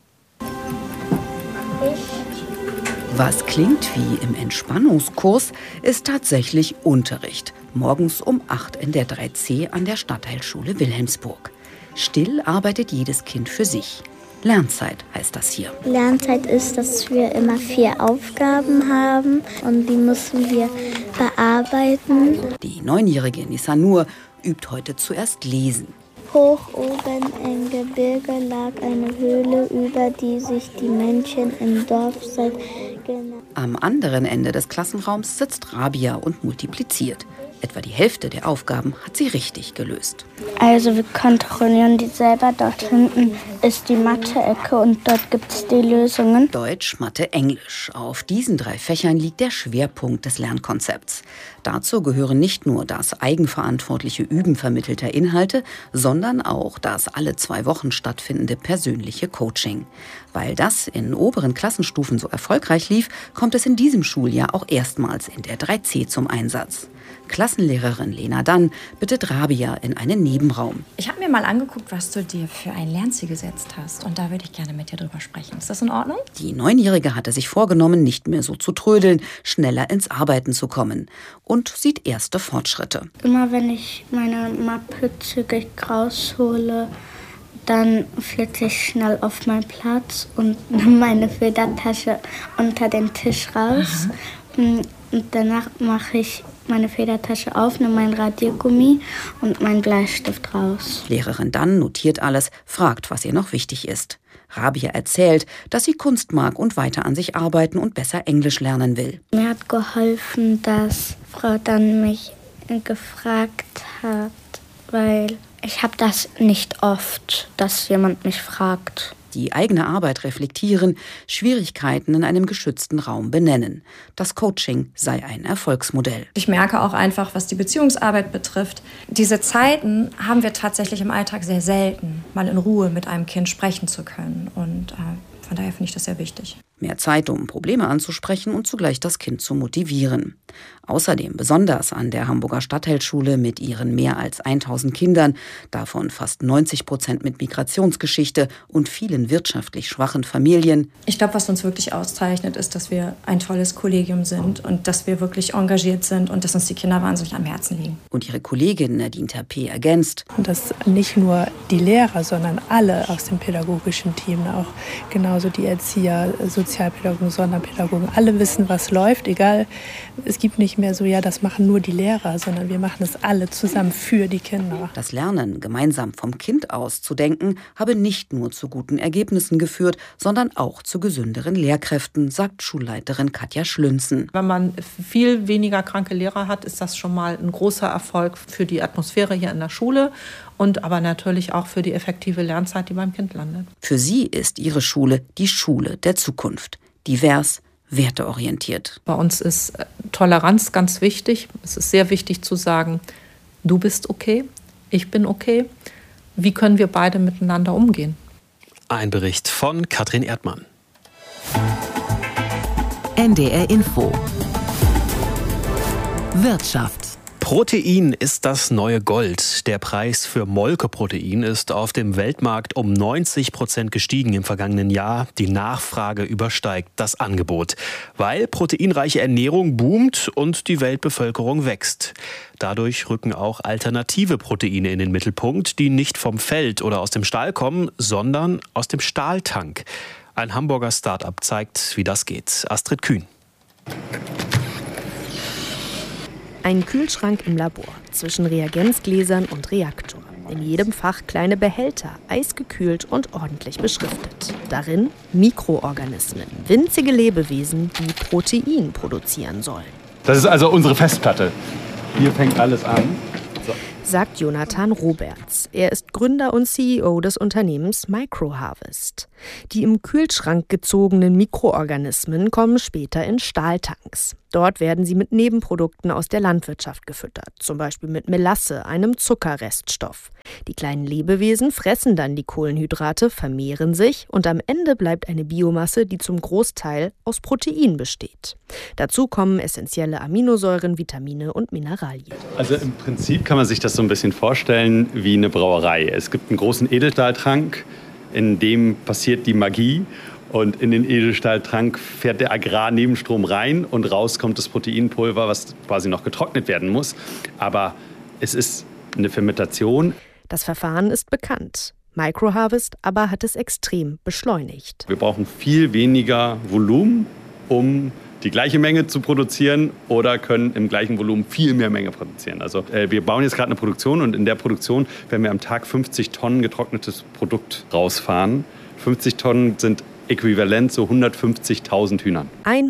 Was klingt wie im Entspannungskurs, ist tatsächlich Unterricht. Morgens um acht in der drei C an der Stadtteilschule Wilhelmsburg. Still arbeitet jedes Kind für sich. Lernzeit heißt das hier. Lernzeit ist, dass wir immer vier Aufgaben haben und die müssen wir bearbeiten. Die neunjährige Nisanur übt heute zuerst lesen. Hoch oben im Gebirge lag eine Höhle, über die sich die Menschen im Dorf seit genau. Am anderen Ende des Klassenraums sitzt Rabia und multipliziert. Etwa die Hälfte der Aufgaben hat sie richtig gelöst. Also wir kontrollieren die selber. Dort hinten ist die Mathe-Ecke und dort gibt es die Lösungen. Deutsch, Mathe, Englisch. Auf diesen drei Fächern liegt der Schwerpunkt des Lernkonzepts. Dazu gehören nicht nur das eigenverantwortliche Üben vermittelter Inhalte, sondern auch das alle zwei Wochen stattfindende persönliche Coaching. Weil das in oberen Klassenstufen so erfolgreich lief, kommt es in diesem Schuljahr auch erstmals in der drei C zum Einsatz. Klassenlehrerin Lena Dann bittet Rabia in einen Nebenraum. Ich habe mir mal angeguckt, was du dir für ein Lernziel gesetzt hast. Und da würde ich gerne mit dir drüber sprechen. Ist das in Ordnung? Die Neunjährige hatte sich vorgenommen, nicht mehr so zu trödeln, schneller ins Arbeiten zu kommen. Und sieht erste Fortschritte. Immer wenn ich meine Mappe zügig raushole, dann flitze ich schnell auf meinen Platz und nehme meine Federtasche unter den Tisch raus. Mhm. Und danach mache ich meine Federtasche auf, nehme mein Radiergummi und meinen Bleistift raus. Lehrerin Dann notiert alles, fragt, was ihr noch wichtig ist. Rabia erzählt, dass sie Kunst mag und weiter an sich arbeiten und besser Englisch lernen will. Mir hat geholfen, dass Frau Dann mich gefragt hat, weil ich habe das nicht oft, dass jemand mich fragt. Die eigene Arbeit reflektieren, Schwierigkeiten in einem geschützten Raum benennen. Das Coaching sei ein Erfolgsmodell. Ich merke auch einfach, was die Beziehungsarbeit betrifft, diese Zeiten haben wir tatsächlich im Alltag sehr selten, mal in Ruhe mit einem Kind sprechen zu können. Und äh, von daher finde ich das sehr wichtig. Mehr Zeit, um Probleme anzusprechen und zugleich das Kind zu motivieren. Außerdem besonders an der Hamburger Stadtteilschule mit ihren mehr als tausend Kindern, davon fast neunzig Prozent mit Migrationsgeschichte und vielen wirtschaftlich schwachen Familien. Ich glaube, was uns wirklich auszeichnet, ist, dass wir ein tolles Kollegium sind und dass wir wirklich engagiert sind und dass uns die Kinder wahnsinnig am Herzen liegen. Und ihre Kollegin Nadine Terpé ergänzt. Und dass nicht nur die Lehrer, sondern alle aus dem pädagogischen Team, auch genauso die Erzieher, Sozialpädagogen, Sonderpädagogen, alle wissen, was läuft, egal, es gibt nicht mehr so, ja, das machen nur die Lehrer, sondern wir machen es alle zusammen für die Kinder. Das Lernen, gemeinsam vom Kind aus zu denken, habe nicht nur zu guten Ergebnissen geführt, sondern auch zu gesünderen Lehrkräften, sagt Schulleiterin Katja Schlünzen. Wenn man viel weniger kranke Lehrer hat, ist das schon mal ein großer Erfolg für die Atmosphäre hier in der Schule und aber natürlich auch für die effektive Lernzeit, die beim Kind landet. Für sie ist ihre Schule die Schule der Zukunft. Divers, werteorientiert. Bei uns ist Toleranz ganz wichtig. Es ist sehr wichtig zu sagen, du bist okay, ich bin okay. Wie können wir beide miteinander umgehen? Ein Bericht von Katrin Erdmann. N D R Info. Wirtschaft. Protein ist das neue Gold. Der Preis für Molkeprotein ist auf dem Weltmarkt um neunzig Prozent gestiegen im vergangenen Jahr. Die Nachfrage übersteigt das Angebot, weil proteinreiche Ernährung boomt und die Weltbevölkerung wächst. Dadurch rücken auch alternative Proteine in den Mittelpunkt, die nicht vom Feld oder aus dem Stall kommen, sondern aus dem Stahltank. Ein Hamburger Start-up zeigt, wie das geht. Astrid Kühn. Ein Kühlschrank im Labor zwischen Reagenzgläsern und Reaktor. In jedem Fach kleine Behälter, eisgekühlt und ordentlich beschriftet. Darin Mikroorganismen, winzige Lebewesen, die Protein produzieren sollen. Das ist also unsere Festplatte. Hier fängt alles an. So. Sagt Jonathan Roberts. Er ist Gründer und C E O des Unternehmens Microharvest. Die im Kühlschrank gezogenen Mikroorganismen kommen später in Stahltanks. Dort werden sie mit Nebenprodukten aus der Landwirtschaft gefüttert, zum Beispiel mit Melasse, einem Zuckerreststoff. Die kleinen Lebewesen fressen dann die Kohlenhydrate, vermehren sich und am Ende bleibt eine Biomasse, die zum Großteil aus Protein besteht. Dazu kommen essentielle Aminosäuren, Vitamine und Mineralien. Also im Prinzip kann man sich das so ein bisschen vorstellen wie eine Brauerei. Es gibt einen großen Edelstahltrank, in dem passiert die Magie. Und in den Edelstahltrank fährt der Agrarnebenstrom rein und raus kommt das Proteinpulver, was quasi noch getrocknet werden muss. Aber es ist eine Fermentation. Das Verfahren ist bekannt. Microharvest aber hat es extrem beschleunigt. Wir brauchen viel weniger Volumen, um die gleiche Menge zu produzieren oder können im gleichen Volumen viel mehr Menge produzieren. Also äh, wir bauen jetzt gerade eine Produktion und in der Produktion werden wir am Tag fünfzig Tonnen getrocknetes Produkt rausfahren. fünfzig Tonnen sind äquivalent zu hundertfünfzigtausend Hühnern.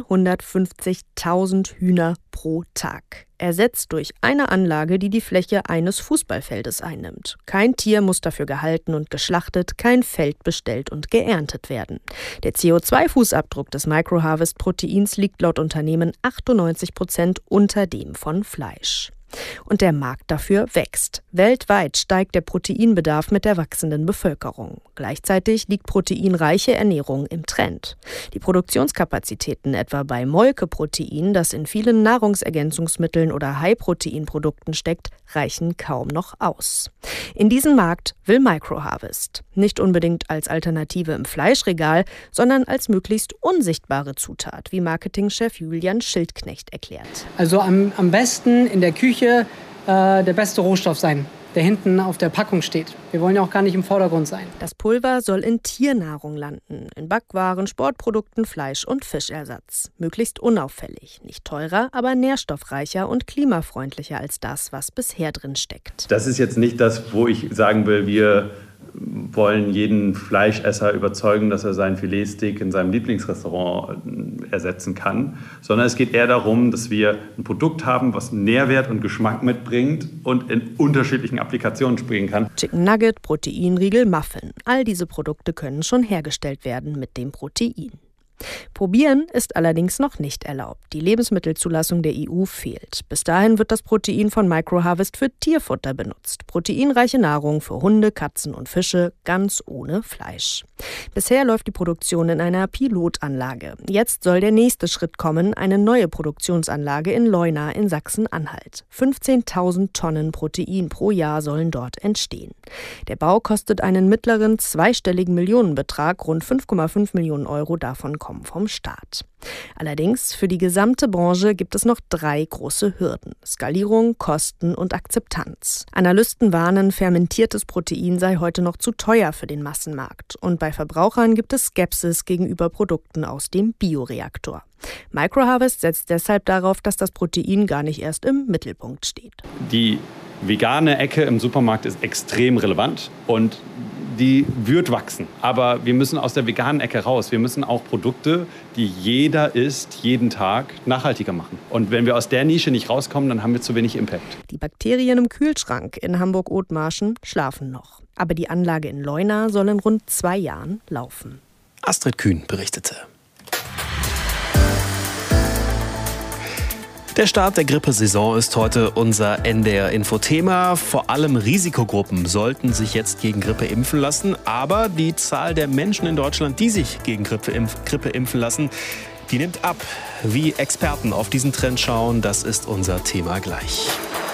hundertfünfzigtausend Hühner pro Tag. Ersetzt durch eine Anlage, die die Fläche eines Fußballfeldes einnimmt. Kein Tier muss dafür gehalten und geschlachtet, kein Feld bestellt und geerntet werden. Der C O zwei Fußabdruck des Microharvest-Proteins liegt laut Unternehmen achtundneunzig Prozent unter dem von Fleisch. Und der Markt dafür wächst. Weltweit steigt der Proteinbedarf mit der wachsenden Bevölkerung. Gleichzeitig liegt proteinreiche Ernährung im Trend. Die Produktionskapazitäten etwa bei Molkeprotein, das in vielen Nahrungsergänzungsmitteln oder High-Protein-Produkten steckt, reichen kaum noch aus. In diesen Markt will Microharvest. Nicht unbedingt als Alternative im Fleischregal, sondern als möglichst unsichtbare Zutat, wie Marketingchef Julian Schildknecht erklärt. Also am, am besten in der Küche äh, der beste Rohstoff sein, der hinten auf der Packung steht. Wir wollen ja auch gar nicht im Vordergrund sein. Das Pulver soll in Tiernahrung landen, in Backwaren, Sportprodukten, Fleisch- und Fischersatz. Möglichst unauffällig, nicht teurer, aber nährstoffreicher und klimafreundlicher als das, was bisher drin steckt. Das ist jetzt nicht das, wo ich sagen will, wir wollen jeden Fleischesser überzeugen, dass er seinen Filetsteak in seinem Lieblingsrestaurant ersetzen kann, sondern es geht eher darum, dass wir ein Produkt haben, was Nährwert und Geschmack mitbringt und in unterschiedlichen Applikationen springen kann. Chicken Nugget, Proteinriegel, Muffin. All diese Produkte können schon hergestellt werden mit dem Protein. Probieren ist allerdings noch nicht erlaubt. Die Lebensmittelzulassung der E U fehlt. Bis dahin wird das Protein von Microharvest für Tierfutter benutzt. Proteinreiche Nahrung für Hunde, Katzen und Fische, ganz ohne Fleisch. Bisher läuft die Produktion in einer Pilotanlage. Jetzt soll der nächste Schritt kommen, eine neue Produktionsanlage in Leuna in Sachsen-Anhalt. fünfzehntausend Tonnen Protein pro Jahr sollen dort entstehen. Der Bau kostet einen mittleren zweistelligen Millionenbetrag, rund fünf Komma fünf Millionen Euro davon kommen vom Staat. Allerdings, für die gesamte Branche gibt es noch drei große Hürden: Skalierung, Kosten und Akzeptanz. Analysten warnen, fermentiertes Protein sei heute noch zu teuer für den Massenmarkt. Und bei Verbrauchern gibt es Skepsis gegenüber Produkten aus dem Bioreaktor. Microharvest setzt deshalb darauf, dass das Protein gar nicht erst im Mittelpunkt steht. Die vegane Ecke im Supermarkt ist extrem relevant und die wird wachsen. Aber wir müssen aus der veganen Ecke raus. Wir müssen auch Produkte, die jeder isst, jeden Tag, nachhaltiger machen. Und wenn wir aus der Nische nicht rauskommen, dann haben wir zu wenig Impact. Die Bakterien im Kühlschrank in Hamburg-Othmarschen schlafen noch. Aber die Anlage in Leuna soll in rund zwei Jahren laufen. Astrid Kühn berichtete. Der Start der Grippesaison ist heute unser N D R-Info-Thema. Vor allem Risikogruppen sollten sich jetzt gegen Grippe impfen lassen. Aber die Zahl der Menschen in Deutschland, die sich gegen Grippe, impf- Grippe impfen lassen, die nimmt ab. Wie Experten auf diesen Trend schauen, das ist unser Thema gleich.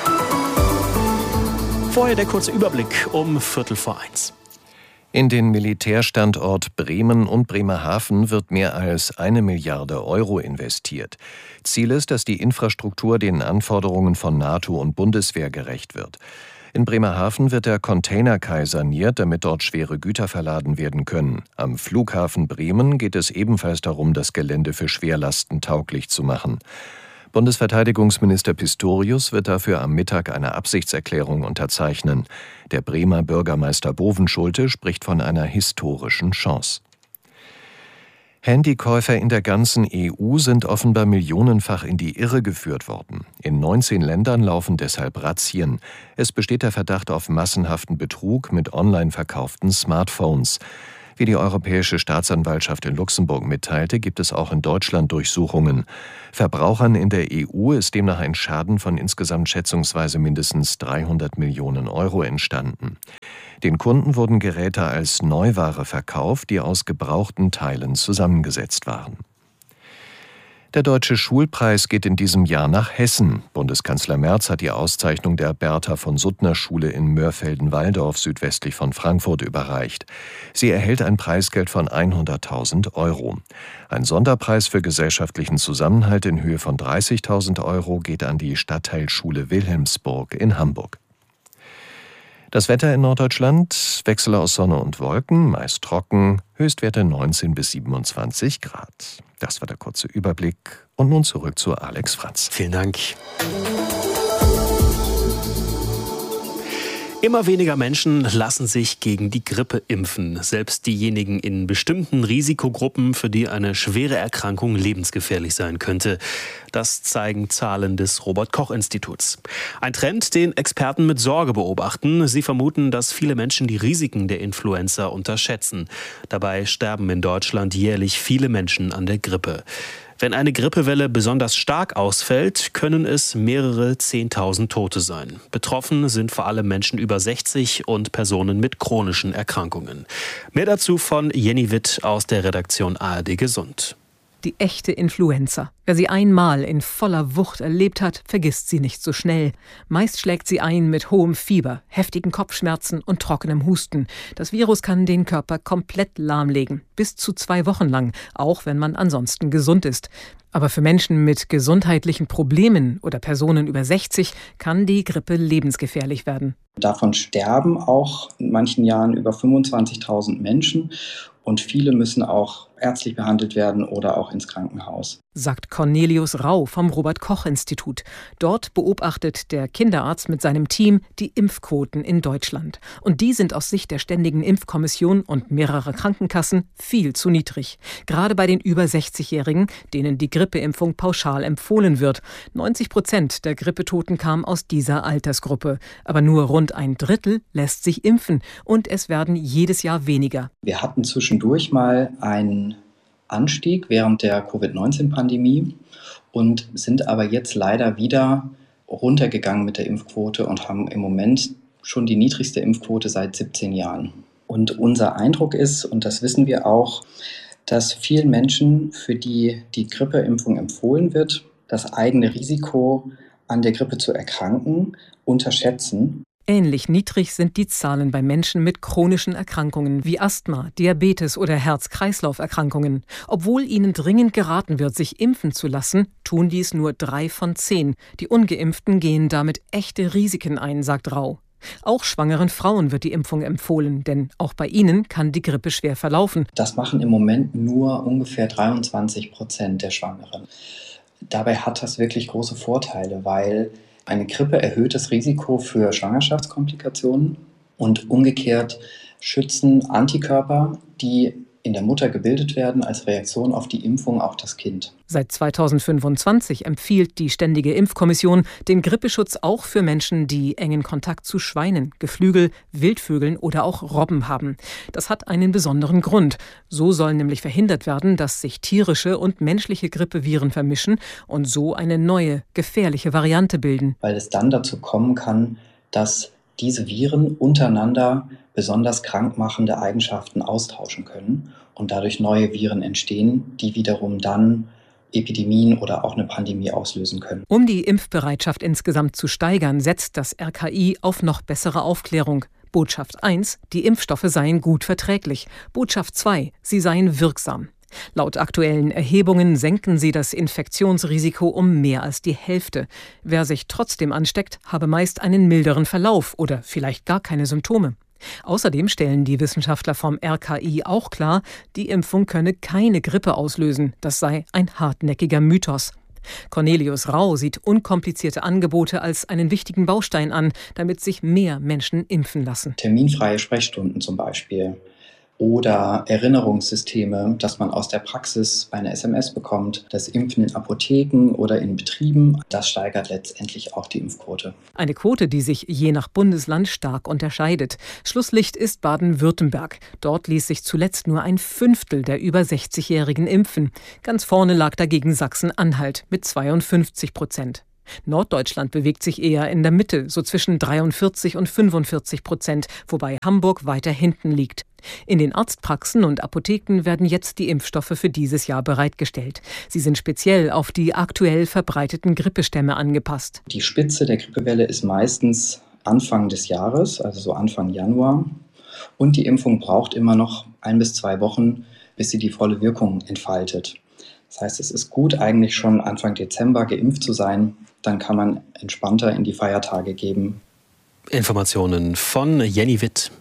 Vorher der kurze Überblick um Viertel vor eins. In den Militärstandort Bremen und Bremerhaven wird mehr als eine Milliarde Euro investiert. Ziel ist, dass die Infrastruktur den Anforderungen von NATO und Bundeswehr gerecht wird. In Bremerhaven wird der Containerkai saniert, damit dort schwere Güter verladen werden können. Am Flughafen Bremen geht es ebenfalls darum, das Gelände für Schwerlasten tauglich zu machen. Bundesverteidigungsminister Pistorius wird dafür am Mittag eine Absichtserklärung unterzeichnen. Der Bremer Bürgermeister Bovenschulte spricht von einer historischen Chance. Handykäufer in der ganzen E U sind offenbar millionenfach in die Irre geführt worden. In neunzehn Ländern laufen deshalb Razzien. Es besteht der Verdacht auf massenhaften Betrug mit online verkauften Smartphones. Wie die Europäische Staatsanwaltschaft in Luxemburg mitteilte, gibt es auch in Deutschland Durchsuchungen. Verbrauchern in der E U ist demnach ein Schaden von insgesamt schätzungsweise mindestens dreihundert Millionen Euro entstanden. Den Kunden wurden Geräte als Neuware verkauft, die aus gebrauchten Teilen zusammengesetzt waren. Der Deutsche Schulpreis geht in diesem Jahr nach Hessen. Bundeskanzler Merz hat die Auszeichnung der Bertha von Suttner Schule in Mörfelden-Walldorf südwestlich von Frankfurt überreicht. Sie erhält ein Preisgeld von hunderttausend Euro. Ein Sonderpreis für gesellschaftlichen Zusammenhalt in Höhe von dreißigtausend Euro geht an die Stadtteilschule Wilhelmsburg in Hamburg. Das Wetter in Norddeutschland: Wechsel aus Sonne und Wolken, meist trocken, Höchstwerte neunzehn bis siebenundzwanzig Grad. Das war der kurze Überblick. Und nun zurück zu Alex Franz. Vielen Dank. Immer weniger Menschen lassen sich gegen die Grippe impfen. Selbst diejenigen in bestimmten Risikogruppen, für die eine schwere Erkrankung lebensgefährlich sein könnte. Das zeigen Zahlen des Robert-Koch-Instituts. Ein Trend, den Experten mit Sorge beobachten. Sie vermuten, dass viele Menschen die Risiken der Influenza unterschätzen. Dabei sterben in Deutschland jährlich viele Menschen an der Grippe. Wenn eine Grippewelle besonders stark ausfällt, können es mehrere Zehntausend Tote sein. Betroffen sind vor allem Menschen über sechzig und Personen mit chronischen Erkrankungen. Mehr dazu von Jenny Witt aus der Redaktion A R D Gesund. Die echte Influenza. Wer sie einmal in voller Wucht erlebt hat, vergisst sie nicht so schnell. Meist schlägt sie ein mit hohem Fieber, heftigen Kopfschmerzen und trockenem Husten. Das Virus kann den Körper komplett lahmlegen, bis zu zwei Wochen lang, auch wenn man ansonsten gesund ist. Aber für Menschen mit gesundheitlichen Problemen oder Personen über sechzig kann die Grippe lebensgefährlich werden. Davon sterben auch in manchen Jahren über fünfundzwanzigtausend Menschen. Und viele müssen auch ärztlich behandelt werden oder auch ins Krankenhaus. Sagt Cornelius Rau vom Robert-Koch-Institut. Dort beobachtet der Kinderarzt mit seinem Team die Impfquoten in Deutschland. Und die sind aus Sicht der Ständigen Impfkommission und mehrerer Krankenkassen viel zu niedrig. Gerade bei den über sechzigjährigen, denen die Grippeimpfung pauschal empfohlen wird. neunzig Prozent der Grippetoten kamen aus dieser Altersgruppe. Aber nur rund ein Drittel lässt sich impfen. Und es werden jedes Jahr weniger. Wir hatten zwischendurch mal einen Anstieg während der Covid neunzehn Pandemie und sind aber jetzt leider wieder runtergegangen mit der Impfquote und haben im Moment schon die niedrigste Impfquote seit siebzehn Jahren. Und unser Eindruck ist, und das wissen wir auch, dass vielen Menschen, für die die Grippeimpfung empfohlen wird, das eigene Risiko, an der Grippe zu erkranken, unterschätzen. Ähnlich niedrig sind die Zahlen bei Menschen mit chronischen Erkrankungen wie Asthma, Diabetes oder Herz-Kreislauf-Erkrankungen. Obwohl ihnen dringend geraten wird, sich impfen zu lassen, tun dies nur drei von zehn. Die Ungeimpften gehen damit echte Risiken ein, sagt Rau. Auch schwangeren Frauen wird die Impfung empfohlen, denn auch bei ihnen kann die Grippe schwer verlaufen. Das machen im Moment nur ungefähr dreiundzwanzig Prozent der Schwangeren. Dabei hat das wirklich große Vorteile, weil eine Grippe erhöht das Risiko für Schwangerschaftskomplikationen und umgekehrt schützen Antikörper, die in der Mutter gebildet werden, als Reaktion auf die Impfung auch das Kind. Seit zweitausendfünfundzwanzig empfiehlt die Ständige Impfkommission den Grippeschutz auch für Menschen, die engen Kontakt zu Schweinen, Geflügel, Wildvögeln oder auch Robben haben. Das hat einen besonderen Grund. So soll nämlich verhindert werden, dass sich tierische und menschliche Grippeviren vermischen und so eine neue, gefährliche Variante bilden. Weil es dann dazu kommen kann, dass diese Viren untereinander besonders krankmachende Eigenschaften austauschen können und dadurch neue Viren entstehen, die wiederum dann Epidemien oder auch eine Pandemie auslösen können. Um die Impfbereitschaft insgesamt zu steigern, setzt das R K I auf noch bessere Aufklärung. Botschaft eins: Die Impfstoffe seien gut verträglich. Botschaft zwei: Sie seien wirksam. Laut aktuellen Erhebungen senken sie das Infektionsrisiko um mehr als die Hälfte. Wer sich trotzdem ansteckt, habe meist einen milderen Verlauf oder vielleicht gar keine Symptome. Außerdem stellen die Wissenschaftler vom R K I auch klar, die Impfung könne keine Grippe auslösen. Das sei ein hartnäckiger Mythos. Cornelius Rau sieht unkomplizierte Angebote als einen wichtigen Baustein an, damit sich mehr Menschen impfen lassen. Terminfreie Sprechstunden zum Beispiel. oder Erinnerungssysteme, dass man aus der Praxis eine S M S bekommt, das Impfen in Apotheken oder in Betrieben, das steigert letztendlich auch die Impfquote. Eine Quote, die sich je nach Bundesland stark unterscheidet. Schlusslicht ist Baden-Württemberg. Dort ließ sich zuletzt nur ein Fünftel der über sechzigjährigen impfen. Ganz vorne lag dagegen Sachsen-Anhalt mit zweiundfünfzig Prozent. Norddeutschland bewegt sich eher in der Mitte, so zwischen dreiundvierzig und fünfundvierzig Prozent, wobei Hamburg weiter hinten liegt. In den Arztpraxen und Apotheken werden jetzt die Impfstoffe für dieses Jahr bereitgestellt. Sie sind speziell auf die aktuell verbreiteten Grippestämme angepasst. Die Spitze der Grippewelle ist meistens Anfang des Jahres, also so Anfang Januar. Und die Impfung braucht immer noch ein bis zwei Wochen, bis sie die volle Wirkung entfaltet. Das heißt, es ist gut, eigentlich schon Anfang Dezember geimpft zu sein. Dann kann man entspannter in die Feiertage gehen. Informationen von Jenny Witt.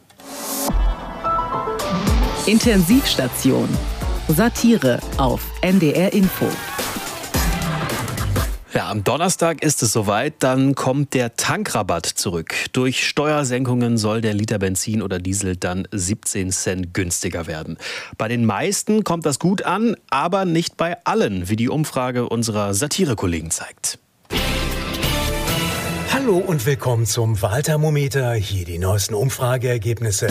Intensivstation. Satire auf N D R Info. Ja, am Donnerstag ist es soweit, dann kommt der Tankrabatt zurück. Durch Steuersenkungen soll der Liter Benzin oder Diesel dann siebzehn Cent günstiger werden. Bei den meisten kommt das gut an, aber nicht bei allen, wie die Umfrage unserer Satire-Kollegen zeigt. Hallo und willkommen zum Wahlthermometer. Hier die neuesten Umfrageergebnisse.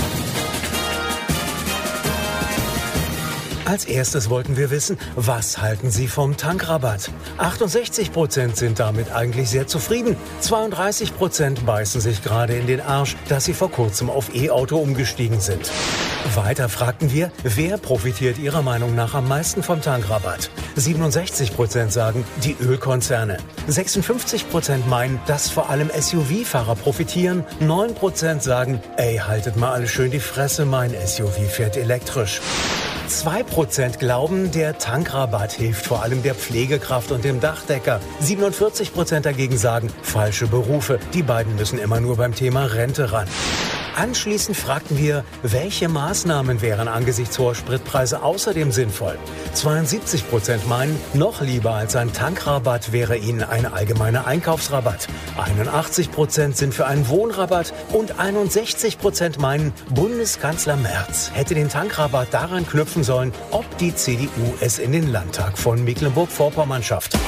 Als erstes wollten wir wissen, was halten Sie vom Tankrabatt? achtundsechzig Prozent sind damit eigentlich sehr zufrieden. zweiunddreißig Prozent beißen sich gerade in den Arsch, dass sie vor kurzem auf E-Auto umgestiegen sind. Weiter fragten wir, wer profitiert Ihrer Meinung nach am meisten vom Tankrabatt? siebenundsechzig Prozent sagen, die Ölkonzerne. sechsundfünfzig Prozent meinen, dass vor allem S U V-Fahrer profitieren. neun Prozent sagen, ey, haltet mal alle schön die Fresse, mein S U V fährt elektrisch. zwei Prozent glauben, der Tankrabatt hilft vor allem der Pflegekraft und dem Dachdecker. siebenundvierzig Prozent dagegen sagen, falsche Berufe. Die beiden müssen immer nur beim Thema Rente ran. Anschließend fragten wir, welche Maßnahmen wären angesichts hoher Spritpreise außerdem sinnvoll. zweiundsiebzig Prozent meinen, noch lieber als ein Tankrabatt wäre ihnen ein allgemeiner Einkaufsrabatt. einundachtzig Prozent sind für einen Wohnrabatt und einundsechzig Prozent meinen, Bundeskanzler Merz hätte den Tankrabatt daran knüpfen sollen, ob die C D U es in den Landtag von Mecklenburg-Vorpommern schafft.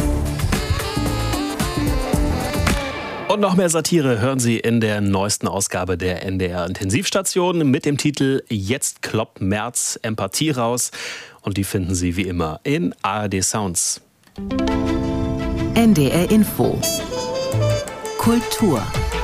Und noch mehr Satire hören Sie in der neuesten Ausgabe der N D R Intensivstation mit dem Titel Jetzt kloppt Merz Empathie raus. Und die finden Sie wie immer in A R D Sounds. N D R Info. Kultur.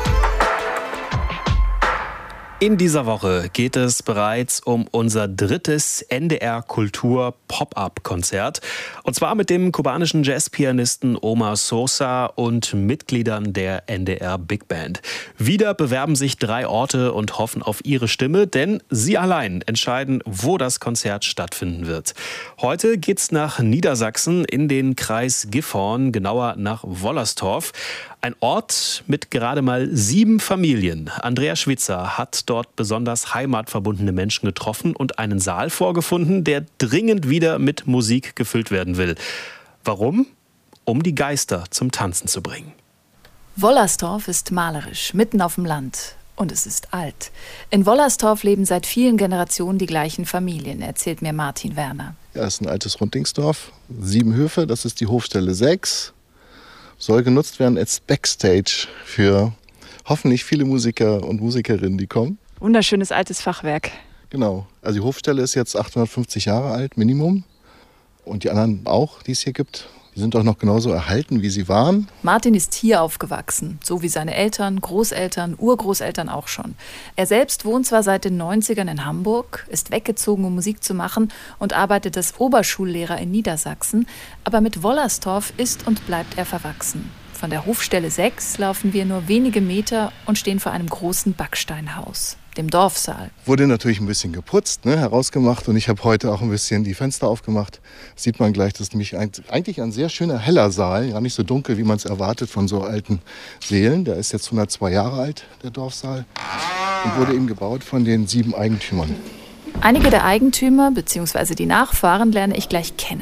In dieser Woche geht es bereits um unser drittes N D R Kultur Pop-up-Konzert. Und zwar mit dem kubanischen Jazzpianisten Omar Sosa und Mitgliedern der N D R Big Band. Wieder bewerben sich drei Orte und hoffen auf ihre Stimme, denn sie allein entscheiden, wo das Konzert stattfinden wird. Heute geht's nach Niedersachsen in den Kreis Gifhorn, genauer nach Wollerstorf. Ein Ort mit gerade mal sieben Familien. Andrea Schwitzer hat dort besonders heimatverbundene Menschen getroffen und einen Saal vorgefunden, der dringend wieder mit Musik gefüllt werden will. Warum? Um die Geister zum Tanzen zu bringen. Wollerstorf ist malerisch, mitten auf dem Land. Und es ist alt. In Wollerstorf leben seit vielen Generationen die gleichen Familien, erzählt mir Martin Werner. Ja, es ist ein altes Runddingsdorf. Sieben Höfe, das ist die Hofstelle sechs. Soll genutzt werden als Backstage für hoffentlich viele Musiker und Musikerinnen, die kommen. Wunderschönes altes Fachwerk. Genau. Also die Hofstelle ist jetzt achthundertfünfzig Jahre alt, Minimum. Und die anderen auch, die es hier gibt. Die sind auch noch genauso erhalten, wie sie waren. Martin ist hier aufgewachsen, so wie seine Eltern, Großeltern, Urgroßeltern auch schon. Er selbst wohnt zwar seit den neunzigern in Hamburg, ist weggezogen, um Musik zu machen und arbeitet als Oberschullehrer in Niedersachsen. Aber mit Wollerstorf ist und bleibt er verwachsen. Von der Hofstelle sechs laufen wir nur wenige Meter und stehen vor einem großen Backsteinhaus, dem Dorfsaal. Wurde natürlich ein bisschen geputzt, ne, herausgemacht, und ich habe heute auch ein bisschen die Fenster aufgemacht. Sieht man gleich, das ist nämlich ein, eigentlich ein sehr schöner heller Saal, ja nicht so dunkel, wie man es erwartet von so alten Sälen. Der ist jetzt hundertzwei Jahre alt, der Dorfsaal, und wurde eben gebaut von den sieben Eigentümern. Einige der Eigentümer bzw. die Nachfahren lerne ich gleich kennen.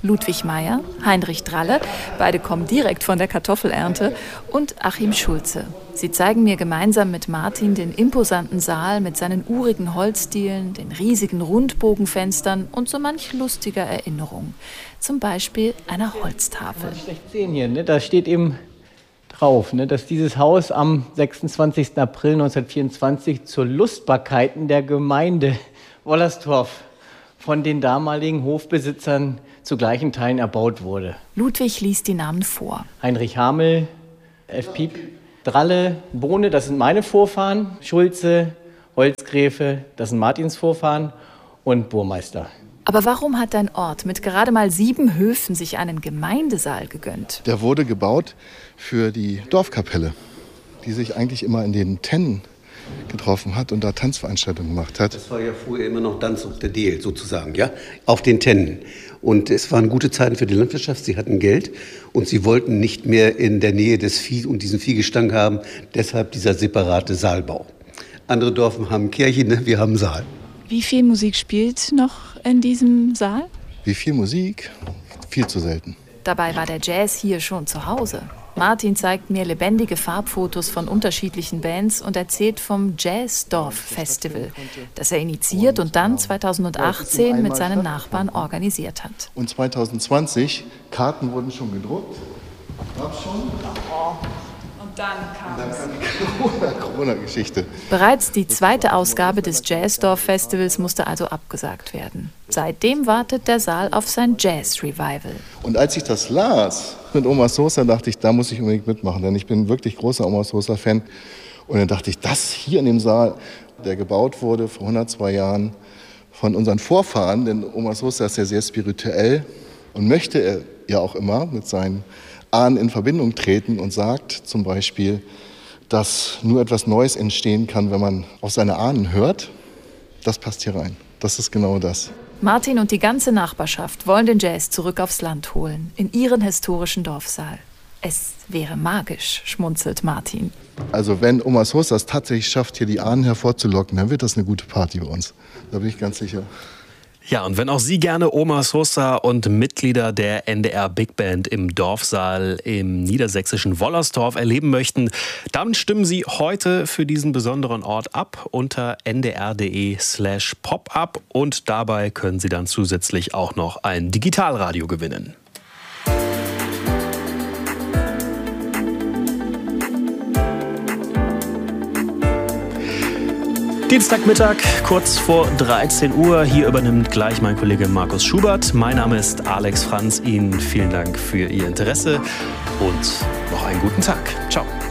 Ludwig Meyer, Heinrich Dralle, beide kommen direkt von der Kartoffelernte, und Achim Schulze. Sie zeigen mir gemeinsam mit Martin den imposanten Saal mit seinen urigen Holzdielen, den riesigen Rundbogenfenstern und so manch lustiger Erinnerung. Zum Beispiel einer Holztafel. Schlecht sehen hier, ne? Da steht eben drauf, ne, dass dieses Haus am sechsundzwanzigsten April neunzehnhundertvierundzwanzig zur Lustbarkeiten der Gemeinde Wollerstorf von den damaligen Hofbesitzern zu gleichen Teilen erbaut wurde. Ludwig liest die Namen vor. Heinrich Hamel, F. Piep, Dralle, Bohne, das sind meine Vorfahren, Schulze, Holzgräfe, das sind Martins Vorfahren, und Burmeister. Aber warum hat ein Ort mit gerade mal sieben Höfen sich einen Gemeindesaal gegönnt? Der wurde gebaut für die Dorfkapelle, die sich eigentlich immer in den Tennen getroffen hat und da Tanzveranstaltungen gemacht hat. Das war ja früher immer noch Danz auf der Deel sozusagen, ja, auf den Tennen. Und es waren gute Zeiten für die Landwirtschaft, sie hatten Geld und sie wollten nicht mehr in der Nähe des Vieh und diesen Viehgestank haben, deshalb dieser separate Saalbau. Andere Dörfer haben Kirchen, ne? Wir haben Saal. Wie viel Musik spielt noch in diesem Saal? Wie viel Musik? Viel zu selten. Dabei war der Jazz hier schon zu Hause. Martin zeigt mir lebendige Farbfotos von unterschiedlichen Bands und erzählt vom Jazzdorf-Festival, das er initiiert und dann zweitausendachtzehn mit seinen Nachbarn organisiert hat. Und zweitausendzwanzig, Karten wurden schon gedruckt. Gab schon. Und dann kam es. Die Corona-Geschichte. Bereits die zweite Ausgabe des Jazzdorf-Festivals musste also abgesagt werden. Seitdem wartet der Saal auf sein Jazz-Revival. Und als ich das las mit Oma Sosa, dachte ich, da muss ich unbedingt mitmachen, denn ich bin wirklich großer Oma Sosa-Fan. Und dann dachte ich, das hier in dem Saal, der gebaut wurde vor hundertzwei Jahren von unseren Vorfahren, denn Oma Sosa ist ja sehr spirituell und möchte er ja auch immer mit seinen Ahnen in Verbindung treten und sagt zum Beispiel, dass nur etwas Neues entstehen kann, wenn man auf seine Ahnen hört. Das passt hier rein. Das ist genau das. Martin und die ganze Nachbarschaft wollen den Jazz zurück aufs Land holen, in ihren historischen Dorfsaal. Es wäre magisch, schmunzelt Martin. Also wenn Oma Sosa es tatsächlich schafft, hier die Ahnen hervorzulocken, dann wird das eine gute Party bei uns. Da bin ich ganz sicher. Ja, und wenn auch Sie gerne Oma Sosa und Mitglieder der N D R Big Band im Dorfsaal im niedersächsischen Wollerstorf erleben möchten, dann stimmen Sie heute für diesen besonderen Ort ab unter ndr.de slash pop-up und dabei können Sie dann zusätzlich auch noch ein Digitalradio gewinnen. Dienstagmittag, kurz vor dreizehn Uhr. Hier übernimmt gleich mein Kollege Markus Schubert. Mein Name ist Alex Franz. Ihnen vielen Dank für Ihr Interesse und noch einen guten Tag. Ciao.